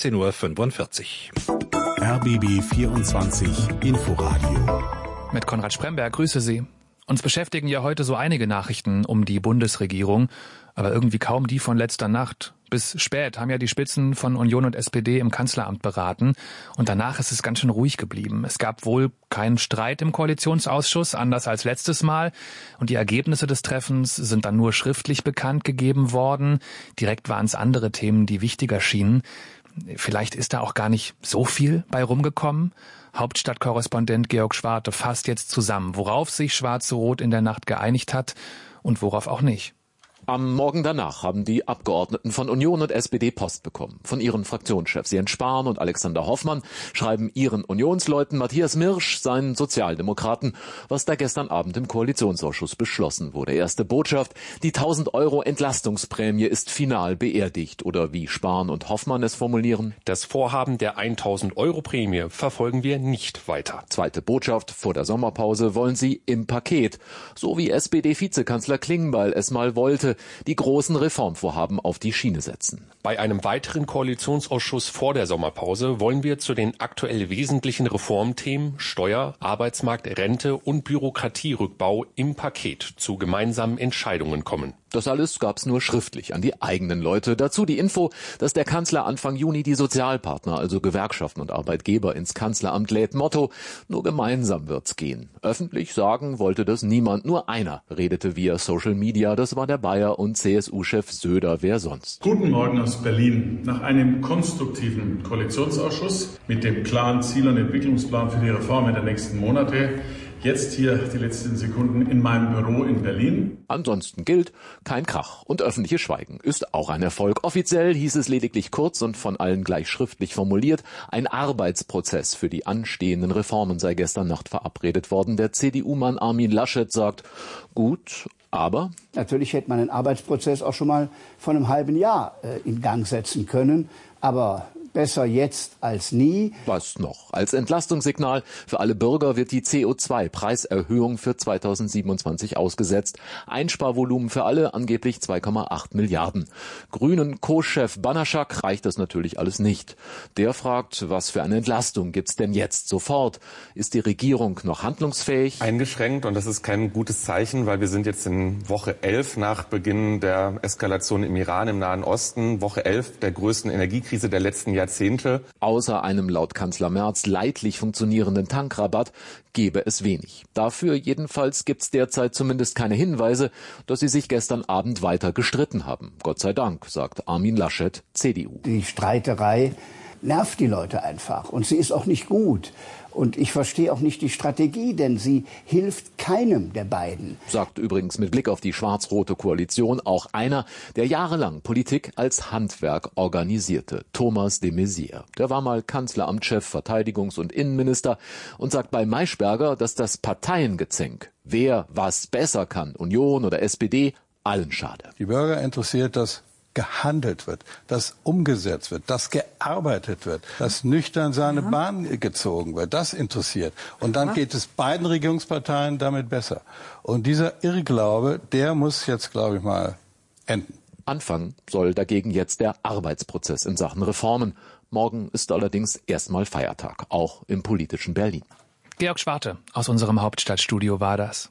13:45 Uhr. RBB 24 Inforadio. Mit Konrad Spremberg, grüße Sie. Uns beschäftigen ja heute so einige Nachrichten um die Bundesregierung, aber irgendwie kaum die von letzter Nacht. Bis spät haben ja die Spitzen von Union und SPD im Kanzleramt beraten und danach ist es ganz schön ruhig geblieben. Es gab wohl keinen Streit im Koalitionsausschuss, anders als letztes Mal, und die Ergebnisse des Treffens sind dann nur schriftlich bekannt gegeben worden. Direkt waren es andere Themen, die wichtiger schienen. Vielleicht ist da auch gar nicht so viel bei rumgekommen. Hauptstadtkorrespondent Georg Schwarte fasst jetzt zusammen, worauf sich Schwarz-Rot in der Nacht geeinigt hat und worauf auch nicht. Am Morgen danach haben die Abgeordneten von Union und SPD Post bekommen. Von ihren Fraktionschefs Jens Spahn und Alexander Hoffmann schreiben ihren Unionsleuten Matthias Mirsch, seinen Sozialdemokraten, was da gestern Abend im Koalitionsausschuss beschlossen wurde. Erste Botschaft: Die 1.000 € Entlastungsprämie ist final beerdigt. Oder wie Spahn und Hoffmann es formulieren: Das Vorhaben der 1.000 € Prämie verfolgen wir nicht weiter. Zweite Botschaft: Vor der Sommerpause wollen sie im Paket, so wie SPD-Vizekanzler Klingbeil es mal wollte, die großen Reformvorhaben auf die Schiene setzen. Bei einem weiteren Koalitionsausschuss vor der Sommerpause wollen wir zu den aktuell wesentlichen Reformthemen Steuer, Arbeitsmarkt, Rente und Bürokratierückbau im Paket zu gemeinsamen Entscheidungen kommen. Das alles gab's nur schriftlich an die eigenen Leute. Dazu die Info, dass der Kanzler Anfang Juni die Sozialpartner, also Gewerkschaften und Arbeitgeber, ins Kanzleramt lädt. Motto: Nur gemeinsam wird's gehen. Öffentlich sagen wollte das niemand. Nur einer redete via Social Media. Das war der Bayer- und CSU-Chef Söder. Wer sonst? Guten Morgen aus Berlin. Nach einem konstruktiven Koalitionsausschuss mit dem klaren Ziel- und Entwicklungsplan für die Reformen der nächsten Monate jetzt hier die letzten Sekunden in meinem Büro in Berlin. Ansonsten gilt kein Krach und öffentliches Schweigen ist auch ein Erfolg. Offiziell hieß es lediglich kurz und von allen gleich schriftlich formuliert: Ein Arbeitsprozess für die anstehenden Reformen sei gestern Nacht verabredet worden. Der CDU-Mann Armin Laschet sagt: Gut, aber natürlich hätte man einen Arbeitsprozess auch schon mal vor einem halben Jahr in Gang setzen können, aber besser jetzt als nie. Was noch? Als Entlastungssignal für alle Bürger wird die CO2-Preiserhöhung für 2027 ausgesetzt. Einsparvolumen für alle angeblich 2,8 Milliarden. Grünen Co-Chef Banaschak reicht das natürlich alles nicht. Der fragt, was für eine Entlastung gibt's denn jetzt sofort? Ist die Regierung noch handlungsfähig? Eingeschränkt, und das ist kein gutes Zeichen, weil wir sind jetzt in Woche 11 nach Beginn der Eskalation im Iran, im Nahen Osten. Woche 11 der größten Energiekrise der letzten Jahrzehnte. Außer einem laut Kanzler Merz leidlich funktionierenden Tankrabatt gäbe es wenig. Dafür jedenfalls gibt's derzeit zumindest keine Hinweise, dass sie sich gestern Abend weiter gestritten haben. Gott sei Dank, sagt Armin Laschet, CDU. Die Streiterei nervt die Leute einfach und sie ist auch nicht gut. Und ich verstehe auch nicht die Strategie, denn sie hilft keinem der beiden. Sagt übrigens mit Blick auf die schwarz-rote Koalition auch einer, der jahrelang Politik als Handwerk organisierte, Thomas de Maizière. Der war mal Kanzleramtschef, Verteidigungs- und Innenminister und sagt bei Maischberger, dass das Parteiengezänk, wer was besser kann, Union oder SPD, allen schade. Die Bürger interessiert das gehandelt wird, dass umgesetzt wird, dass gearbeitet wird, dass nüchtern seine Bahn gezogen wird. Das interessiert. Und dann geht es beiden Regierungsparteien damit besser. Und dieser Irrglaube, der muss jetzt, glaube ich mal, enden. Anfang soll dagegen jetzt der Arbeitsprozess in Sachen Reformen. Morgen ist allerdings erstmal Feiertag, auch im politischen Berlin. Georg Schwarte aus unserem Hauptstadtstudio war das.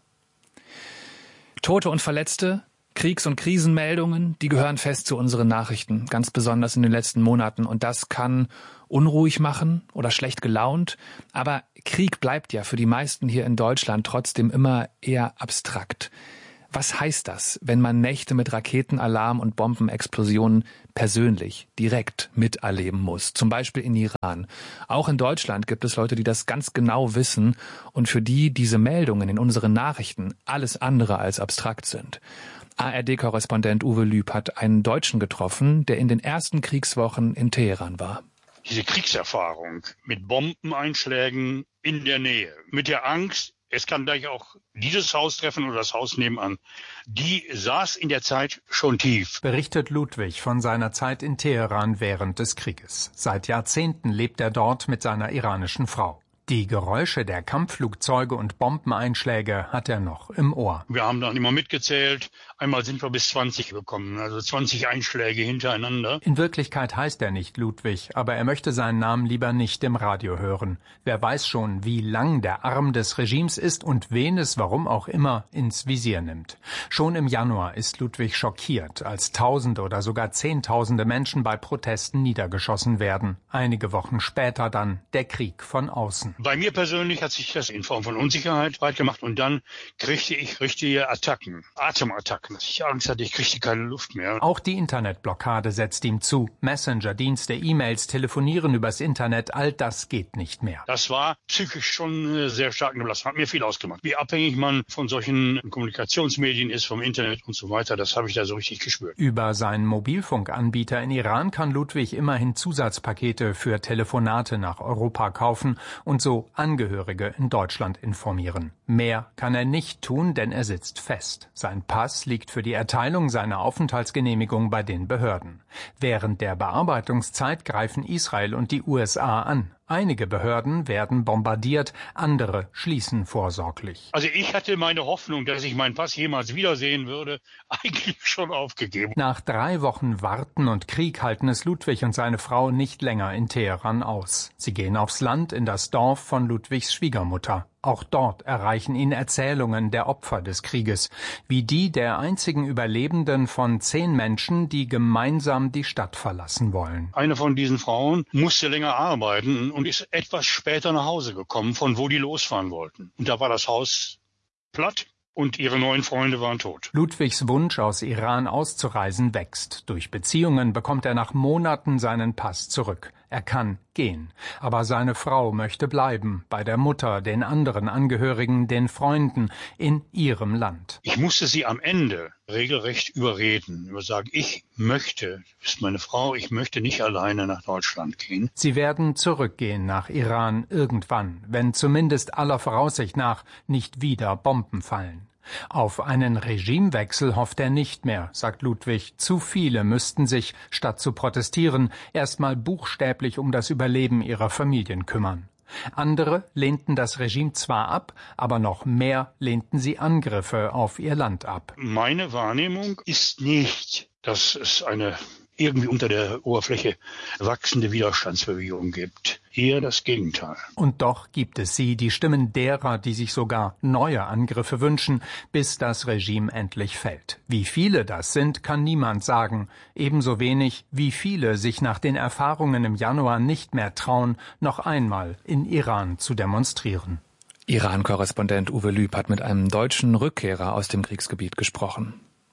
Tote und Verletzte, Kriegs- und Krisenmeldungen, die gehören fest zu unseren Nachrichten, ganz besonders in den letzten Monaten. Und das kann unruhig machen oder schlecht gelaunt. Aber Krieg bleibt ja für die meisten hier in Deutschland trotzdem immer eher abstrakt. Was heißt das, wenn man Nächte mit Raketenalarm und Bombenexplosionen persönlich, direkt miterleben muss? Zum Beispiel in Iran. Auch in Deutschland gibt es Leute, die das ganz genau wissen und für die diese Meldungen in unseren Nachrichten alles andere als abstrakt sind. ARD-Korrespondent Uwe Lüb hat einen Deutschen getroffen, der in den ersten Kriegswochen in Teheran war. Diese Kriegserfahrung mit Bombeneinschlägen in der Nähe, mit der Angst, es kann gleich auch dieses Haus treffen oder das Haus nebenan. Die saß in der Zeit schon tief. Berichtet Ludwig von seiner Zeit in Teheran während des Krieges. Seit Jahrzehnten lebt er dort mit seiner iranischen Frau. Die Geräusche der Kampfflugzeuge und Bombeneinschläge hat er noch im Ohr. Wir haben dann immer mitgezählt. Einmal sind wir bis 20 gekommen, also 20 Einschläge hintereinander. In Wirklichkeit heißt er nicht Ludwig, aber er möchte seinen Namen lieber nicht im Radio hören. Wer weiß schon, wie lang der Arm des Regimes ist und wen es, warum auch immer, ins Visier nimmt. Schon im Januar ist Ludwig schockiert, als Tausende oder sogar Zehntausende Menschen bei Protesten niedergeschossen werden. Einige Wochen später dann der Krieg von außen. Bei mir persönlich hat sich das in Form von Unsicherheit breit gemacht und dann kriegte ich richtige Attacken, Atemattacken, dass ich Angst hatte, ich kriegte keine Luft mehr. Auch die Internetblockade setzt ihm zu. Messenger-Dienste, E-Mails, Telefonieren übers Internet, all das geht nicht mehr. Das war psychisch schon sehr stark belastet, hat mir viel ausgemacht. Wie abhängig man von solchen Kommunikationsmedien ist, vom Internet und so weiter, das habe ich da so richtig gespürt. Über seinen Mobilfunkanbieter in Iran kann Ludwig immerhin Zusatzpakete für Telefonate nach Europa kaufen und so Angehörige in Deutschland informieren. Mehr kann er nicht tun, denn er sitzt fest. Sein Pass liegt für die Erteilung seiner Aufenthaltsgenehmigung bei den Behörden. Während der Bearbeitungszeit greifen Israel und die USA an. Einige Behörden werden bombardiert, andere schließen vorsorglich. Also ich hatte meine Hoffnung, dass ich meinen Pass jemals wiedersehen würde, eigentlich schon aufgegeben. Nach 3 Wochen Warten und Krieg halten es Ludwig und seine Frau nicht länger in Teheran aus. Sie gehen aufs Land in das Dorf von Ludwigs Schwiegermutter. Auch dort erreichen ihn Erzählungen der Opfer des Krieges, wie die der einzigen Überlebenden von 10 Menschen, die gemeinsam die Stadt verlassen wollen. Eine von diesen Frauen musste länger arbeiten und ist etwas später nach Hause gekommen, von wo die losfahren wollten. Und da war das Haus platt und ihre 9 Freunde waren tot. Ludwigs Wunsch, aus Iran auszureisen, wächst. Durch Beziehungen bekommt er nach Monaten seinen Pass zurück. Er kann gehen. Aber seine Frau möchte bleiben, bei der Mutter, den anderen Angehörigen, den Freunden, in ihrem Land. Ich musste sie am Ende regelrecht überreden, sagen, ich möchte, das ist meine Frau, ich möchte nicht alleine nach Deutschland gehen. Sie werden zurückgehen nach Iran irgendwann, wenn zumindest aller Voraussicht nach nicht wieder Bomben fallen. Auf einen Regimewechsel hofft er nicht mehr, sagt Ludwig. Zu viele müssten sich, statt zu protestieren, erstmal buchstäblich um das Überleben ihrer Familien kümmern. Andere lehnten das Regime zwar ab, aber noch mehr lehnten sie Angriffe auf ihr Land ab. Meine Wahrnehmung ist nicht, dass es eine irgendwie unter der Oberfläche wachsende Widerstandsbewegung gibt. Eher das Gegenteil. Und doch gibt es sie, die Stimmen derer, die sich sogar neue Angriffe wünschen, bis das Regime endlich fällt. Wie viele das sind, kann niemand sagen. Ebenso wenig, wie viele sich nach den Erfahrungen im Januar nicht mehr trauen, noch einmal in Iran zu demonstrieren. Iran-Korrespondent Uwe Lüb hat mit einem deutschen Rückkehrer aus dem Kriegsgebiet gesprochen.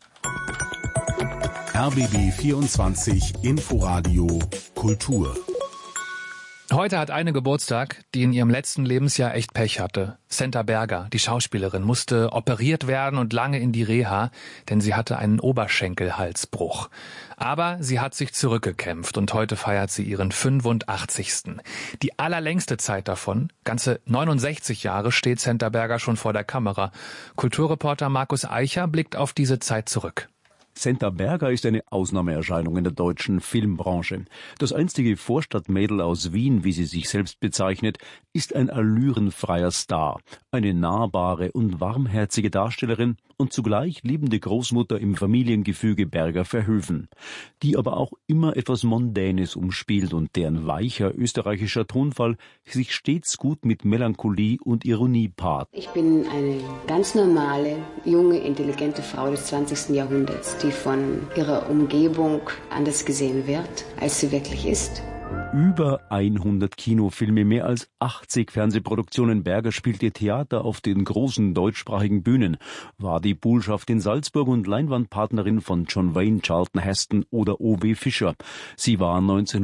RBB 24 Inforadio Kultur. Heute hat eine Geburtstag, die in ihrem letzten Lebensjahr echt Pech hatte. Senta Berger, die Schauspielerin, musste operiert werden und lange in die Reha, denn sie hatte einen Oberschenkelhalsbruch. Aber sie hat sich zurückgekämpft und heute feiert sie ihren 85. Die allerlängste Zeit davon, ganze 69 Jahre, steht Senta Berger schon vor der Kamera. Kulturreporter Markus Eicher blickt auf diese Zeit zurück. Senta Berger ist eine Ausnahmeerscheinung in der deutschen Filmbranche. Das einstige Vorstadtmädel aus Wien, wie sie sich selbst bezeichnet, ist ein allürenfreier Star, eine nahbare und warmherzige Darstellerin und zugleich liebende Großmutter im Familiengefüge Berger-Verhoeven, die aber auch immer etwas Mondänes umspielt und deren weicher österreichischer Tonfall sich stets gut mit Melancholie und Ironie paart. Ich bin eine ganz normale, junge, intelligente Frau des 20. Jahrhunderts, die von ihrer Umgebung anders gesehen wird, als sie wirklich ist. Über 100 Kinofilme, mehr als 80 Fernsehproduktionen. Berger spielte Theater auf den großen deutschsprachigen Bühnen, war die Buhlschaft in Salzburg und Leinwandpartnerin von John Wayne, Charlton Heston oder O.W. Fischer. Sie war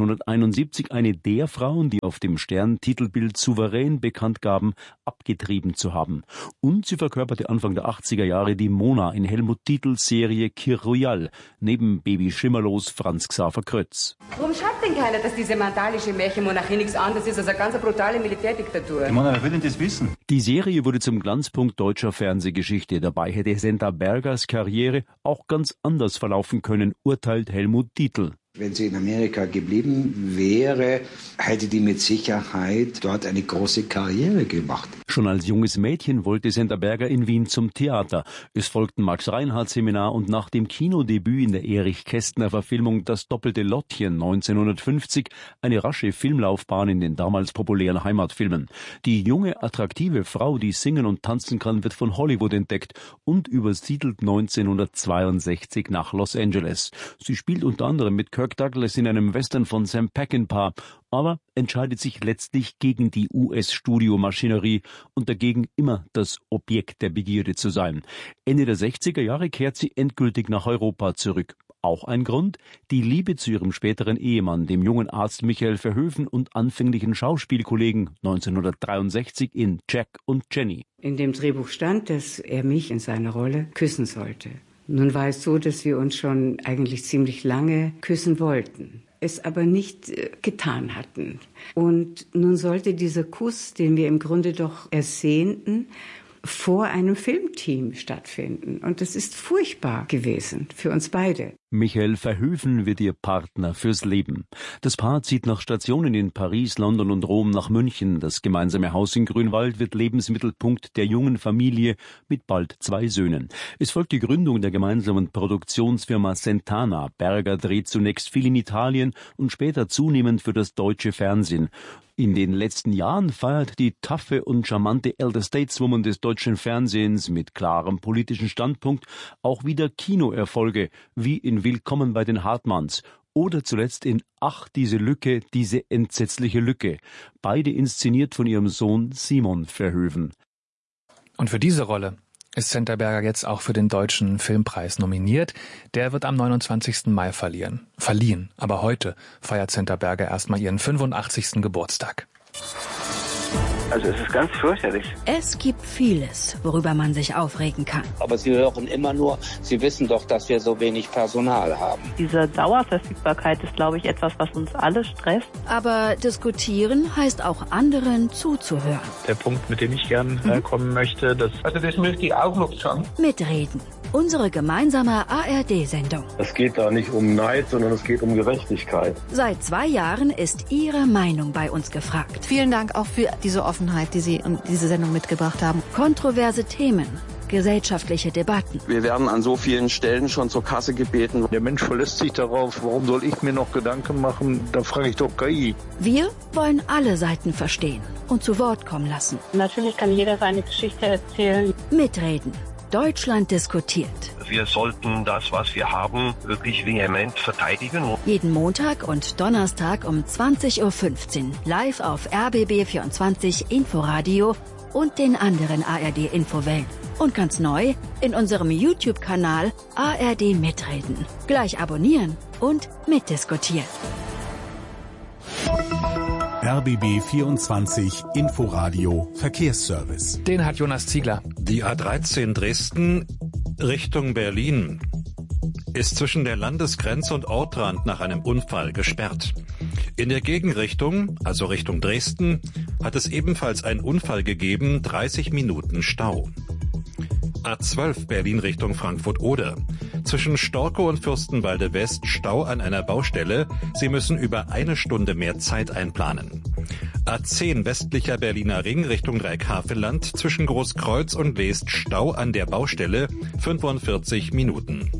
1971 eine der Frauen, die auf dem Stern-Titelbild souverän bekannt gaben, abgetrieben zu haben. Und sie verkörperte Anfang der 80er Jahre die Mona in Helmut Dietls Serie Kir Royal, neben Baby Schimmerlos Franz Xaver Krötz. Warum schreibt denn keiner, dass diese mandalische Märchenmonarchie nichts anderes ist als eine ganz brutale Militärdiktatur? Wer will denn das wissen? Die Serie wurde zum Glanzpunkt deutscher Fernsehgeschichte. Dabei hätte Senta Bergers Karriere auch ganz anders verlaufen können, urteilt Helmut Dietl. Wenn sie in Amerika geblieben wäre, hätte die mit Sicherheit dort eine große Karriere gemacht. Schon als junges Mädchen wollte Senta Berger in Wien zum Theater. Es folgten Max-Reinhardt-Seminar und nach dem Kinodebüt in der Erich-Kästner-Verfilmung Das doppelte Lottchen 1950 eine rasche Filmlaufbahn in den damals populären Heimatfilmen. Die junge, attraktive Frau, die singen und tanzen kann, wird von Hollywood entdeckt und übersiedelt 1962 nach Los Angeles. Sie spielt unter anderem mit Kirk Douglas in einem Western von Sam Peckinpah, aber entscheidet sich letztlich gegen die US-Studiomaschinerie und dagegen immer das Objekt der Begierde zu sein. Ende der 60er Jahre kehrt sie endgültig nach Europa zurück. Auch ein Grund, die Liebe zu ihrem späteren Ehemann, dem jungen Arzt Michael Verhoeven und anfänglichen Schauspielkollegen 1963 in Jack und Jenny. In dem Drehbuch stand, dass er mich in seiner Rolle küssen sollte. Nun war es so, dass wir uns schon eigentlich ziemlich lange küssen wollten, es aber nicht getan hatten. Und nun sollte dieser Kuss, den wir im Grunde doch ersehnten, vor einem Filmteam stattfinden. Und das ist furchtbar gewesen für uns beide. Michael Verhoeven wird ihr Partner fürs Leben. Das Paar zieht nach Stationen in Paris, London und Rom nach München. Das gemeinsame Haus in Grünwald wird Lebensmittelpunkt der jungen Familie mit bald 2 Söhnen. Es folgt die Gründung der gemeinsamen Produktionsfirma Sentana. Berger dreht zunächst viel in Italien und später zunehmend für das deutsche Fernsehen. In den letzten Jahren feiert die taffe und charmante Elder Stateswoman des deutschen Fernsehens mit klarem politischen Standpunkt auch wieder Kinoerfolge, wie in Willkommen bei den Hartmanns oder zuletzt in Ach, diese Lücke, diese entsetzliche Lücke, beide inszeniert von ihrem Sohn Simon Verhoeven. Und für diese Rolle ist Senta Berger jetzt auch für den Deutschen Filmpreis nominiert. Der wird am 29. Mai verliehen. Aber heute feiert Senta Berger erstmal ihren 85. Geburtstag. Also es ist ganz fürchterlich. Es gibt vieles, worüber man sich aufregen kann. Aber Sie hören immer nur, Sie wissen doch, dass wir so wenig Personal haben. Diese Dauerverfügbarkeit ist, glaube ich, etwas, was uns alle stresst. Aber diskutieren heißt auch anderen zuzuhören. Der Punkt, mit dem ich gern kommen möchte, das möchte ich auch noch sagen. Mitreden. Unsere gemeinsame ARD-Sendung. Es geht da nicht um Neid, sondern es geht um Gerechtigkeit. Seit 2 Jahren ist Ihre Meinung bei uns gefragt. Vielen Dank auch für diese Offenheit, die Sie und diese Sendung mitgebracht haben. Kontroverse Themen, gesellschaftliche Debatten. Wir werden an so vielen Stellen schon zur Kasse gebeten. Der Mensch verlässt sich darauf, warum soll ich mir noch Gedanken machen? Da frage ich doch KI. Wir wollen alle Seiten verstehen und zu Wort kommen lassen. Natürlich kann jeder seine Geschichte erzählen. Mitreden. Deutschland diskutiert. Wir sollten das, was wir haben, wirklich vehement verteidigen. Jeden Montag und Donnerstag um 20.15 Uhr live auf RBB24 Inforadio und den anderen ARD-Infowellen. Und ganz neu in unserem YouTube-Kanal ARD Mitreden. Gleich abonnieren und mitdiskutieren. RBB 24 Inforadio Verkehrsservice. Den hat Jonas Ziegler. Die A13 Dresden Richtung Berlin ist zwischen der Landesgrenze und Ortrand nach einem Unfall gesperrt. In der Gegenrichtung, also Richtung Dresden, hat es ebenfalls einen Unfall gegeben, 30 Minuten Stau. A12 Berlin Richtung Frankfurt-Oder. Zwischen Storkow und Fürstenwalde West Stau an einer Baustelle. Sie müssen über 1 Stunde mehr Zeit einplanen. A10 westlicher Berliner Ring Richtung Dreieckhavelland. Zwischen Großkreuz und Leest Stau an der Baustelle. 45 Minuten.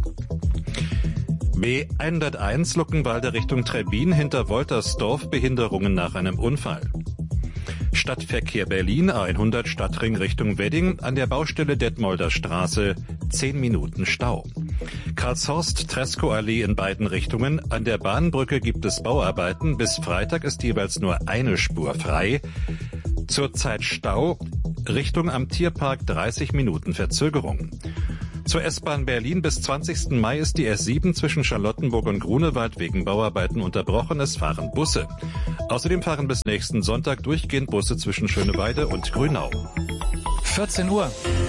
B101 Luckenwalde Richtung Trebbin hinter Woltersdorf. Behinderungen nach einem Unfall. Stadtverkehr Berlin, A100 Stadtring Richtung Wedding, an der Baustelle Detmolder Straße, 10 Minuten Stau. Karlshorst-Treskow-Allee in beiden Richtungen, an der Bahnbrücke gibt es Bauarbeiten, bis Freitag ist jeweils nur eine Spur frei. Zurzeit Stau, Richtung am Tierpark 30 Minuten Verzögerung. Zur S-Bahn Berlin bis 20. Mai ist die S7 zwischen Charlottenburg und Grunewald wegen Bauarbeiten unterbrochen. Es fahren Busse. Außerdem fahren bis nächsten Sonntag durchgehend Busse zwischen Schöneweide und Grünau. 14 Uhr.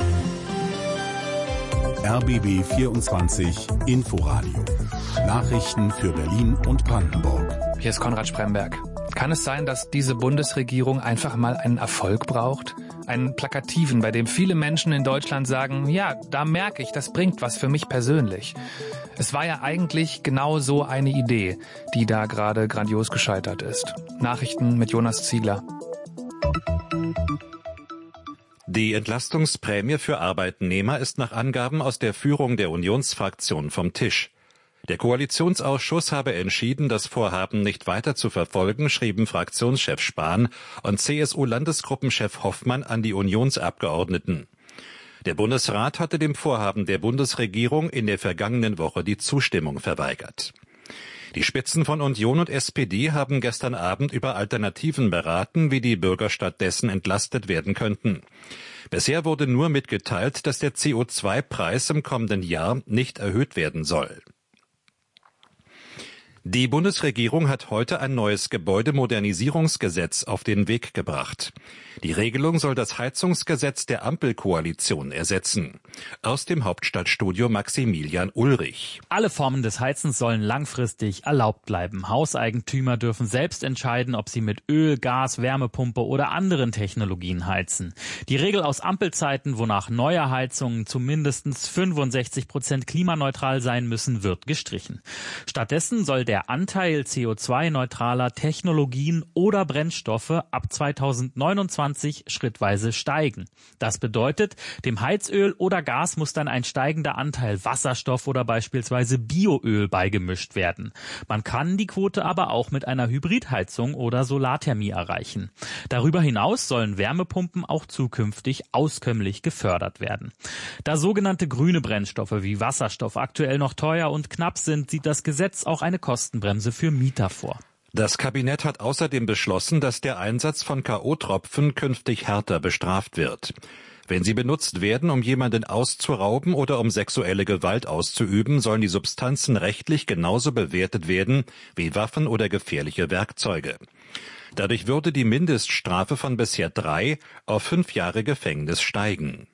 RBB 24 Inforadio. Nachrichten für Berlin und Brandenburg. Hier ist Konrad Spremberg. Kann es sein, dass diese Bundesregierung einfach mal einen Erfolg braucht? Einen plakativen, bei dem viele Menschen in Deutschland sagen, ja, da merke ich, das bringt was für mich persönlich. Es war ja eigentlich genau so eine Idee, die da gerade grandios gescheitert ist. Nachrichten mit Jonas Ziegler. Die Entlastungsprämie für Arbeitnehmer ist nach Angaben aus der Führung der Unionsfraktion vom Tisch. Der Koalitionsausschuss habe entschieden, das Vorhaben nicht weiter zu verfolgen, schrieben Fraktionschef Spahn und CSU-Landesgruppenchef Hoffmann an die Unionsabgeordneten. Der Bundesrat hatte dem Vorhaben der Bundesregierung in der vergangenen Woche die Zustimmung verweigert. Die Spitzen von Union und SPD haben gestern Abend über Alternativen beraten, wie die Bürger stattdessen entlastet werden könnten. Bisher wurde nur mitgeteilt, dass der CO2-Preis im kommenden Jahr nicht erhöht werden soll. Die Bundesregierung hat heute ein neues Gebäudemodernisierungsgesetz auf den Weg gebracht. Die Regelung soll das Heizungsgesetz der Ampelkoalition ersetzen. Aus dem Hauptstadtstudio Maximilian Ulrich. Alle Formen des Heizens sollen langfristig erlaubt bleiben. Hauseigentümer dürfen selbst entscheiden, ob sie mit Öl, Gas, Wärmepumpe oder anderen Technologien heizen. Die Regel aus Ampelzeiten, wonach neue Heizungen zu mindestens 65% klimaneutral sein müssen, wird gestrichen. Stattdessen soll der Anteil CO2-neutraler Technologien oder Brennstoffe ab 2029 schrittweise steigen. Das bedeutet, dem Heizöl oder Gas muss dann ein steigender Anteil Wasserstoff oder beispielsweise Bioöl beigemischt werden. Man kann die Quote aber auch mit einer Hybridheizung oder Solarthermie erreichen. Darüber hinaus sollen Wärmepumpen auch zukünftig auskömmlich gefördert werden. Da sogenannte grüne Brennstoffe wie Wasserstoff aktuell noch teuer und knapp sind, sieht das Gesetz auch eine Kostenbremse für Mieter vor. Das Kabinett hat außerdem beschlossen, dass der Einsatz von K.O.-Tropfen künftig härter bestraft wird. Wenn sie benutzt werden, um jemanden auszurauben oder um sexuelle Gewalt auszuüben, sollen die Substanzen rechtlich genauso bewertet werden wie Waffen oder gefährliche Werkzeuge. Dadurch würde die Mindeststrafe von bisher 3 auf 5 Jahre Gefängnis steigen.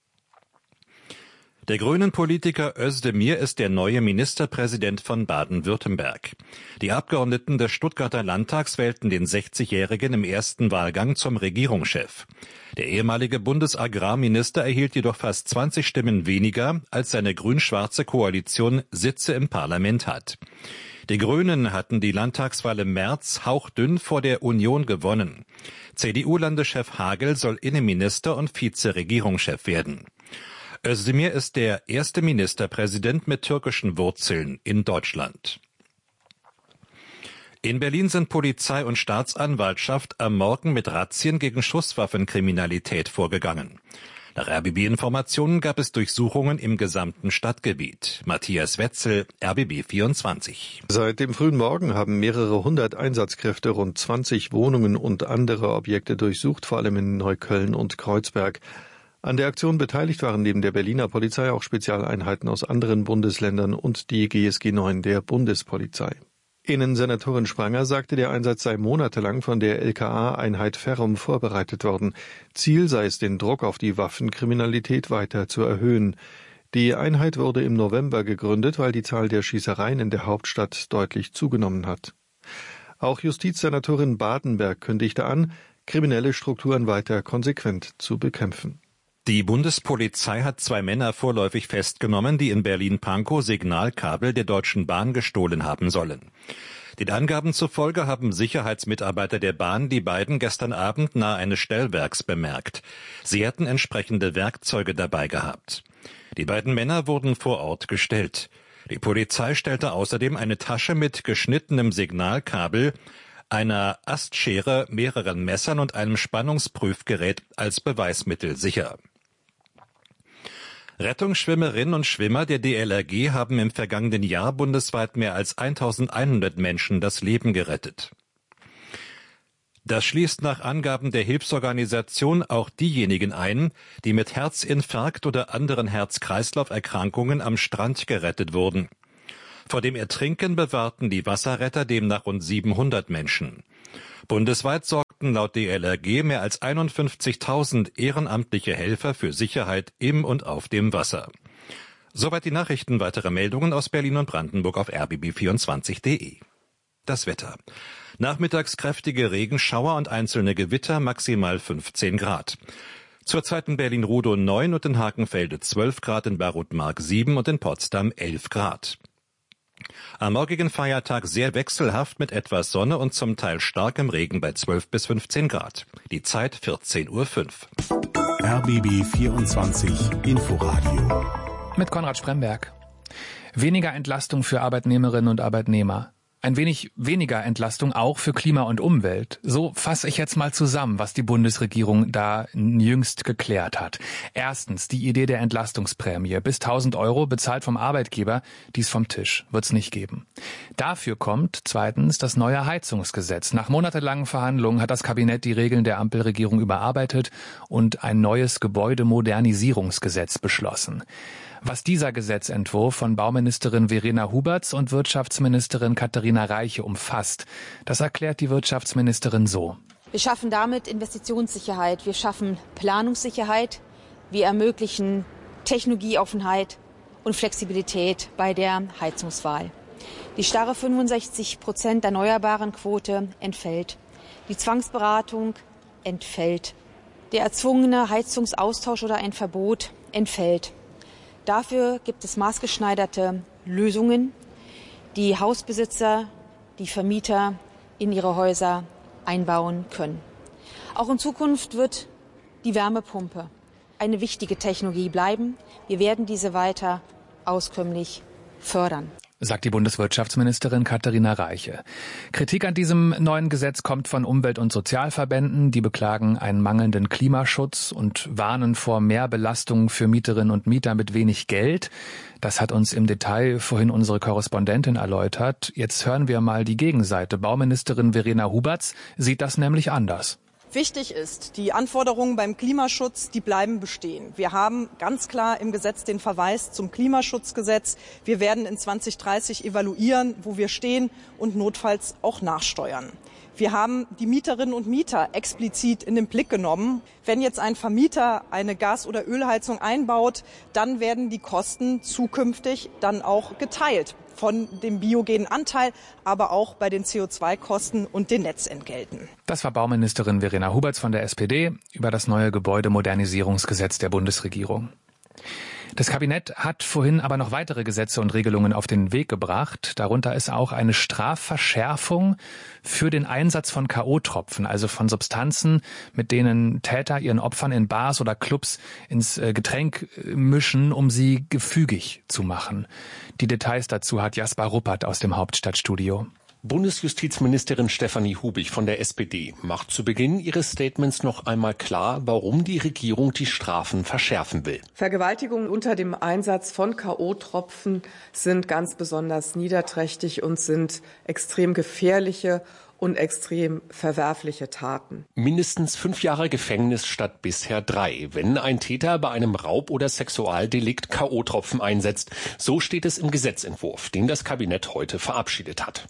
Der Grünen-Politiker Özdemir ist der neue Ministerpräsident von Baden-Württemberg. Die Abgeordneten des Stuttgarter Landtags wählten den 60-Jährigen im ersten Wahlgang zum Regierungschef. Der ehemalige Bundesagrarminister erhielt jedoch fast 20 Stimmen weniger, als seine grün-schwarze Koalition Sitze im Parlament hat. Die Grünen hatten die Landtagswahl im März hauchdünn vor der Union gewonnen. CDU-Landeschef Hagel soll Innenminister und Vize-Regierungschef werden. Özdemir ist der erste Ministerpräsident mit türkischen Wurzeln in Deutschland. In Berlin sind Polizei und Staatsanwaltschaft am Morgen mit Razzien gegen Schusswaffenkriminalität vorgegangen. Nach RBB-Informationen gab es Durchsuchungen im gesamten Stadtgebiet. Matthias Wetzel, RBB 24. Seit dem frühen Morgen haben mehrere hundert Einsatzkräfte rund 20 Wohnungen und andere Objekte durchsucht, vor allem in Neukölln und Kreuzberg. An der Aktion beteiligt waren neben der Berliner Polizei auch Spezialeinheiten aus anderen Bundesländern und die GSG 9 der Bundespolizei. Innensenatorin Spranger sagte, der Einsatz sei monatelang von der LKA-Einheit Ferrum vorbereitet worden. Ziel sei es, den Druck auf die Waffenkriminalität weiter zu erhöhen. Die Einheit wurde im November gegründet, weil die Zahl der Schießereien in der Hauptstadt deutlich zugenommen hat. Auch Justizsenatorin Badenberg kündigte an, kriminelle Strukturen weiter konsequent zu bekämpfen. Die Bundespolizei hat 2 Männer vorläufig festgenommen, die in Berlin-Pankow Signalkabel der Deutschen Bahn gestohlen haben sollen. Den Angaben zufolge haben Sicherheitsmitarbeiter der Bahn die beiden gestern Abend nahe eines Stellwerks bemerkt. Sie hätten entsprechende Werkzeuge dabei gehabt. Die beiden Männer wurden vor Ort gestellt. Die Polizei stellte außerdem eine Tasche mit geschnittenem Signalkabel, einer Astschere, mehreren Messern und einem Spannungsprüfgerät als Beweismittel sicher. Rettungsschwimmerinnen und Schwimmer der DLRG haben im vergangenen Jahr bundesweit mehr als 1100 Menschen das Leben gerettet. Das schließt nach Angaben der Hilfsorganisation auch diejenigen ein, die mit Herzinfarkt oder anderen Herz-Kreislauf-Erkrankungen am Strand gerettet wurden. Vor dem Ertrinken bewahrten die Wasserretter demnach rund 700 Menschen. Bundesweit sorgten laut DLRG mehr als 51.000 ehrenamtliche Helfer für Sicherheit im und auf dem Wasser. Soweit die Nachrichten. Weitere Meldungen aus Berlin und Brandenburg auf rbb24.de. Das Wetter. Nachmittags kräftige Regenschauer und einzelne Gewitter, maximal 15 Grad. Zurzeit in Berlin-Rudow 9 und in Hakenfelde 12 Grad, in Barutmark 7 und in Potsdam 11 Grad. Am morgigen Feiertag sehr wechselhaft mit etwas Sonne und zum Teil starkem Regen bei 12 bis 15 Grad. Die Zeit 14:05 Uhr. RBB 24 Inforadio. Mit Konrad Spremberg. Weniger Entlastung für Arbeitnehmerinnen und Arbeitnehmer. Ein wenig weniger Entlastung auch für Klima und Umwelt. So fasse ich jetzt mal zusammen, was die Bundesregierung da jüngst geklärt hat. Erstens die Idee der Entlastungsprämie. Bis 1.000 Euro bezahlt vom Arbeitgeber. Dies vom Tisch. Wird's nicht geben. Dafür kommt zweitens das neue Heizungsgesetz. Nach monatelangen Verhandlungen hat das Kabinett die Regeln der Ampelregierung überarbeitet und ein neues Gebäudemodernisierungsgesetz beschlossen. Was dieser Gesetzentwurf von Bauministerin Verena Huberts und Wirtschaftsministerin Katharina Reiche umfasst, das erklärt die Wirtschaftsministerin so. Wir schaffen damit Investitionssicherheit, wir schaffen Planungssicherheit, wir ermöglichen Technologieoffenheit und Flexibilität bei der Heizungswahl. Die starre 65% erneuerbaren Quote entfällt. Die Zwangsberatung entfällt. Der erzwungene Heizungsaustausch oder ein Verbot entfällt. Dafür gibt es maßgeschneiderte Lösungen, die Hausbesitzer, die Vermieter in ihre Häuser einbauen können. Auch in Zukunft wird die Wärmepumpe eine wichtige Technologie bleiben. Wir werden diese weiter auskömmlich fördern, sagt die Bundeswirtschaftsministerin Katharina Reiche. Kritik an diesem neuen Gesetz kommt von Umwelt- und Sozialverbänden. Die beklagen einen mangelnden Klimaschutz und warnen vor mehr Belastungen für Mieterinnen und Mieter mit wenig Geld. Das hat uns im Detail vorhin unsere Korrespondentin erläutert. Jetzt hören wir mal die Gegenseite. Bauministerin Verena Huberts sieht das nämlich anders. Wichtig ist, die Anforderungen beim Klimaschutz, die bleiben bestehen. Wir haben ganz klar im Gesetz den Verweis zum Klimaschutzgesetz. Wir werden in 2030 evaluieren, wo wir stehen und notfalls auch nachsteuern. Wir haben die Mieterinnen und Mieter explizit in den Blick genommen. Wenn jetzt ein Vermieter eine Gas- oder Ölheizung einbaut, dann werden die Kosten zukünftig dann auch geteilt von dem biogenen Anteil, aber auch bei den CO2-Kosten und den Netzentgelten. Das war Bauministerin Verena Huberts von der SPD über das neue Gebäudemodernisierungsgesetz der Bundesregierung. Das Kabinett hat vorhin aber noch weitere Gesetze und Regelungen auf den Weg gebracht. Darunter ist auch eine Strafverschärfung für den Einsatz von K.O.-Tropfen, also von Substanzen, mit denen Täter ihren Opfern in Bars oder Clubs ins Getränk mischen, um sie gefügig zu machen. Die Details dazu hat Jasper Ruppert aus dem Hauptstadtstudio. Bundesjustizministerin Stefanie Hubig von der SPD macht zu Beginn ihres Statements noch einmal klar, warum die Regierung die Strafen verschärfen will. Vergewaltigungen unter dem Einsatz von K.O.-Tropfen sind ganz besonders niederträchtig und sind extrem gefährliche und extrem verwerfliche Taten. Mindestens 5 Jahre Gefängnis statt bisher 3, wenn ein Täter bei einem Raub- oder Sexualdelikt K.O.-Tropfen einsetzt. So steht es im Gesetzentwurf, den das Kabinett heute verabschiedet hat.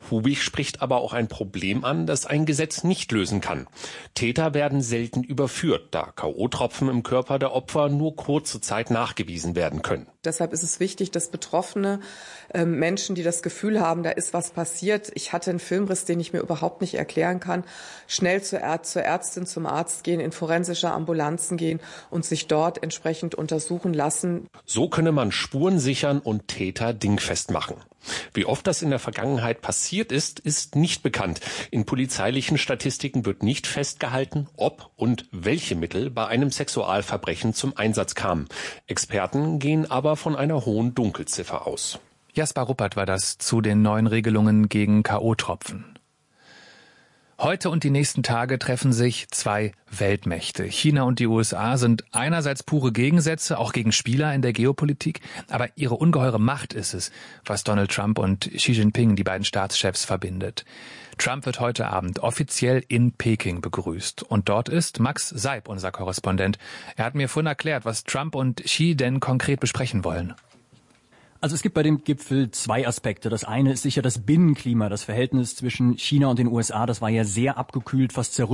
Hubich spricht aber auch ein Problem an, das ein Gesetz nicht lösen kann. Täter werden selten überführt, da K.O.-Tropfen im Körper der Opfer nur kurze Zeit nachgewiesen werden können. Deshalb ist es wichtig, dass Betroffene Menschen, die das Gefühl haben, da ist was passiert, ich hatte einen Filmriss, den ich mir überhaupt nicht erklären kann, schnell zur Ärztin, zum Arzt gehen, in forensische Ambulanzen gehen und sich dort entsprechend untersuchen lassen. So könne man Spuren sichern und Täter dingfest machen. Wie oft das in der Vergangenheit passiert ist, ist nicht bekannt. In polizeilichen Statistiken wird nicht festgehalten, ob und welche Mittel bei einem Sexualverbrechen zum Einsatz kamen. Experten gehen aber von einer hohen Dunkelziffer aus. Jasper Ruppert war das zu den neuen Regelungen gegen K.O.-Tropfen. Heute und die nächsten Tage treffen sich zwei Weltmächte. China und die USA sind einerseits pure Gegensätze, auch Gegenspieler in der Geopolitik, aber ihre ungeheure Macht ist es, was Donald Trump und Xi Jinping, die beiden Staatschefs, verbindet. Trump wird heute Abend offiziell in Peking begrüßt. Und dort ist Max Seib, unser Korrespondent. Er hat mir vorhin erklärt, was Trump und Xi denn konkret besprechen wollen. Also es gibt bei dem Gipfel zwei Aspekte. Das eine ist sicher das Binnenklima, das Verhältnis zwischen China und den USA. Das war ja sehr abgekühlt, fast zerrüttet.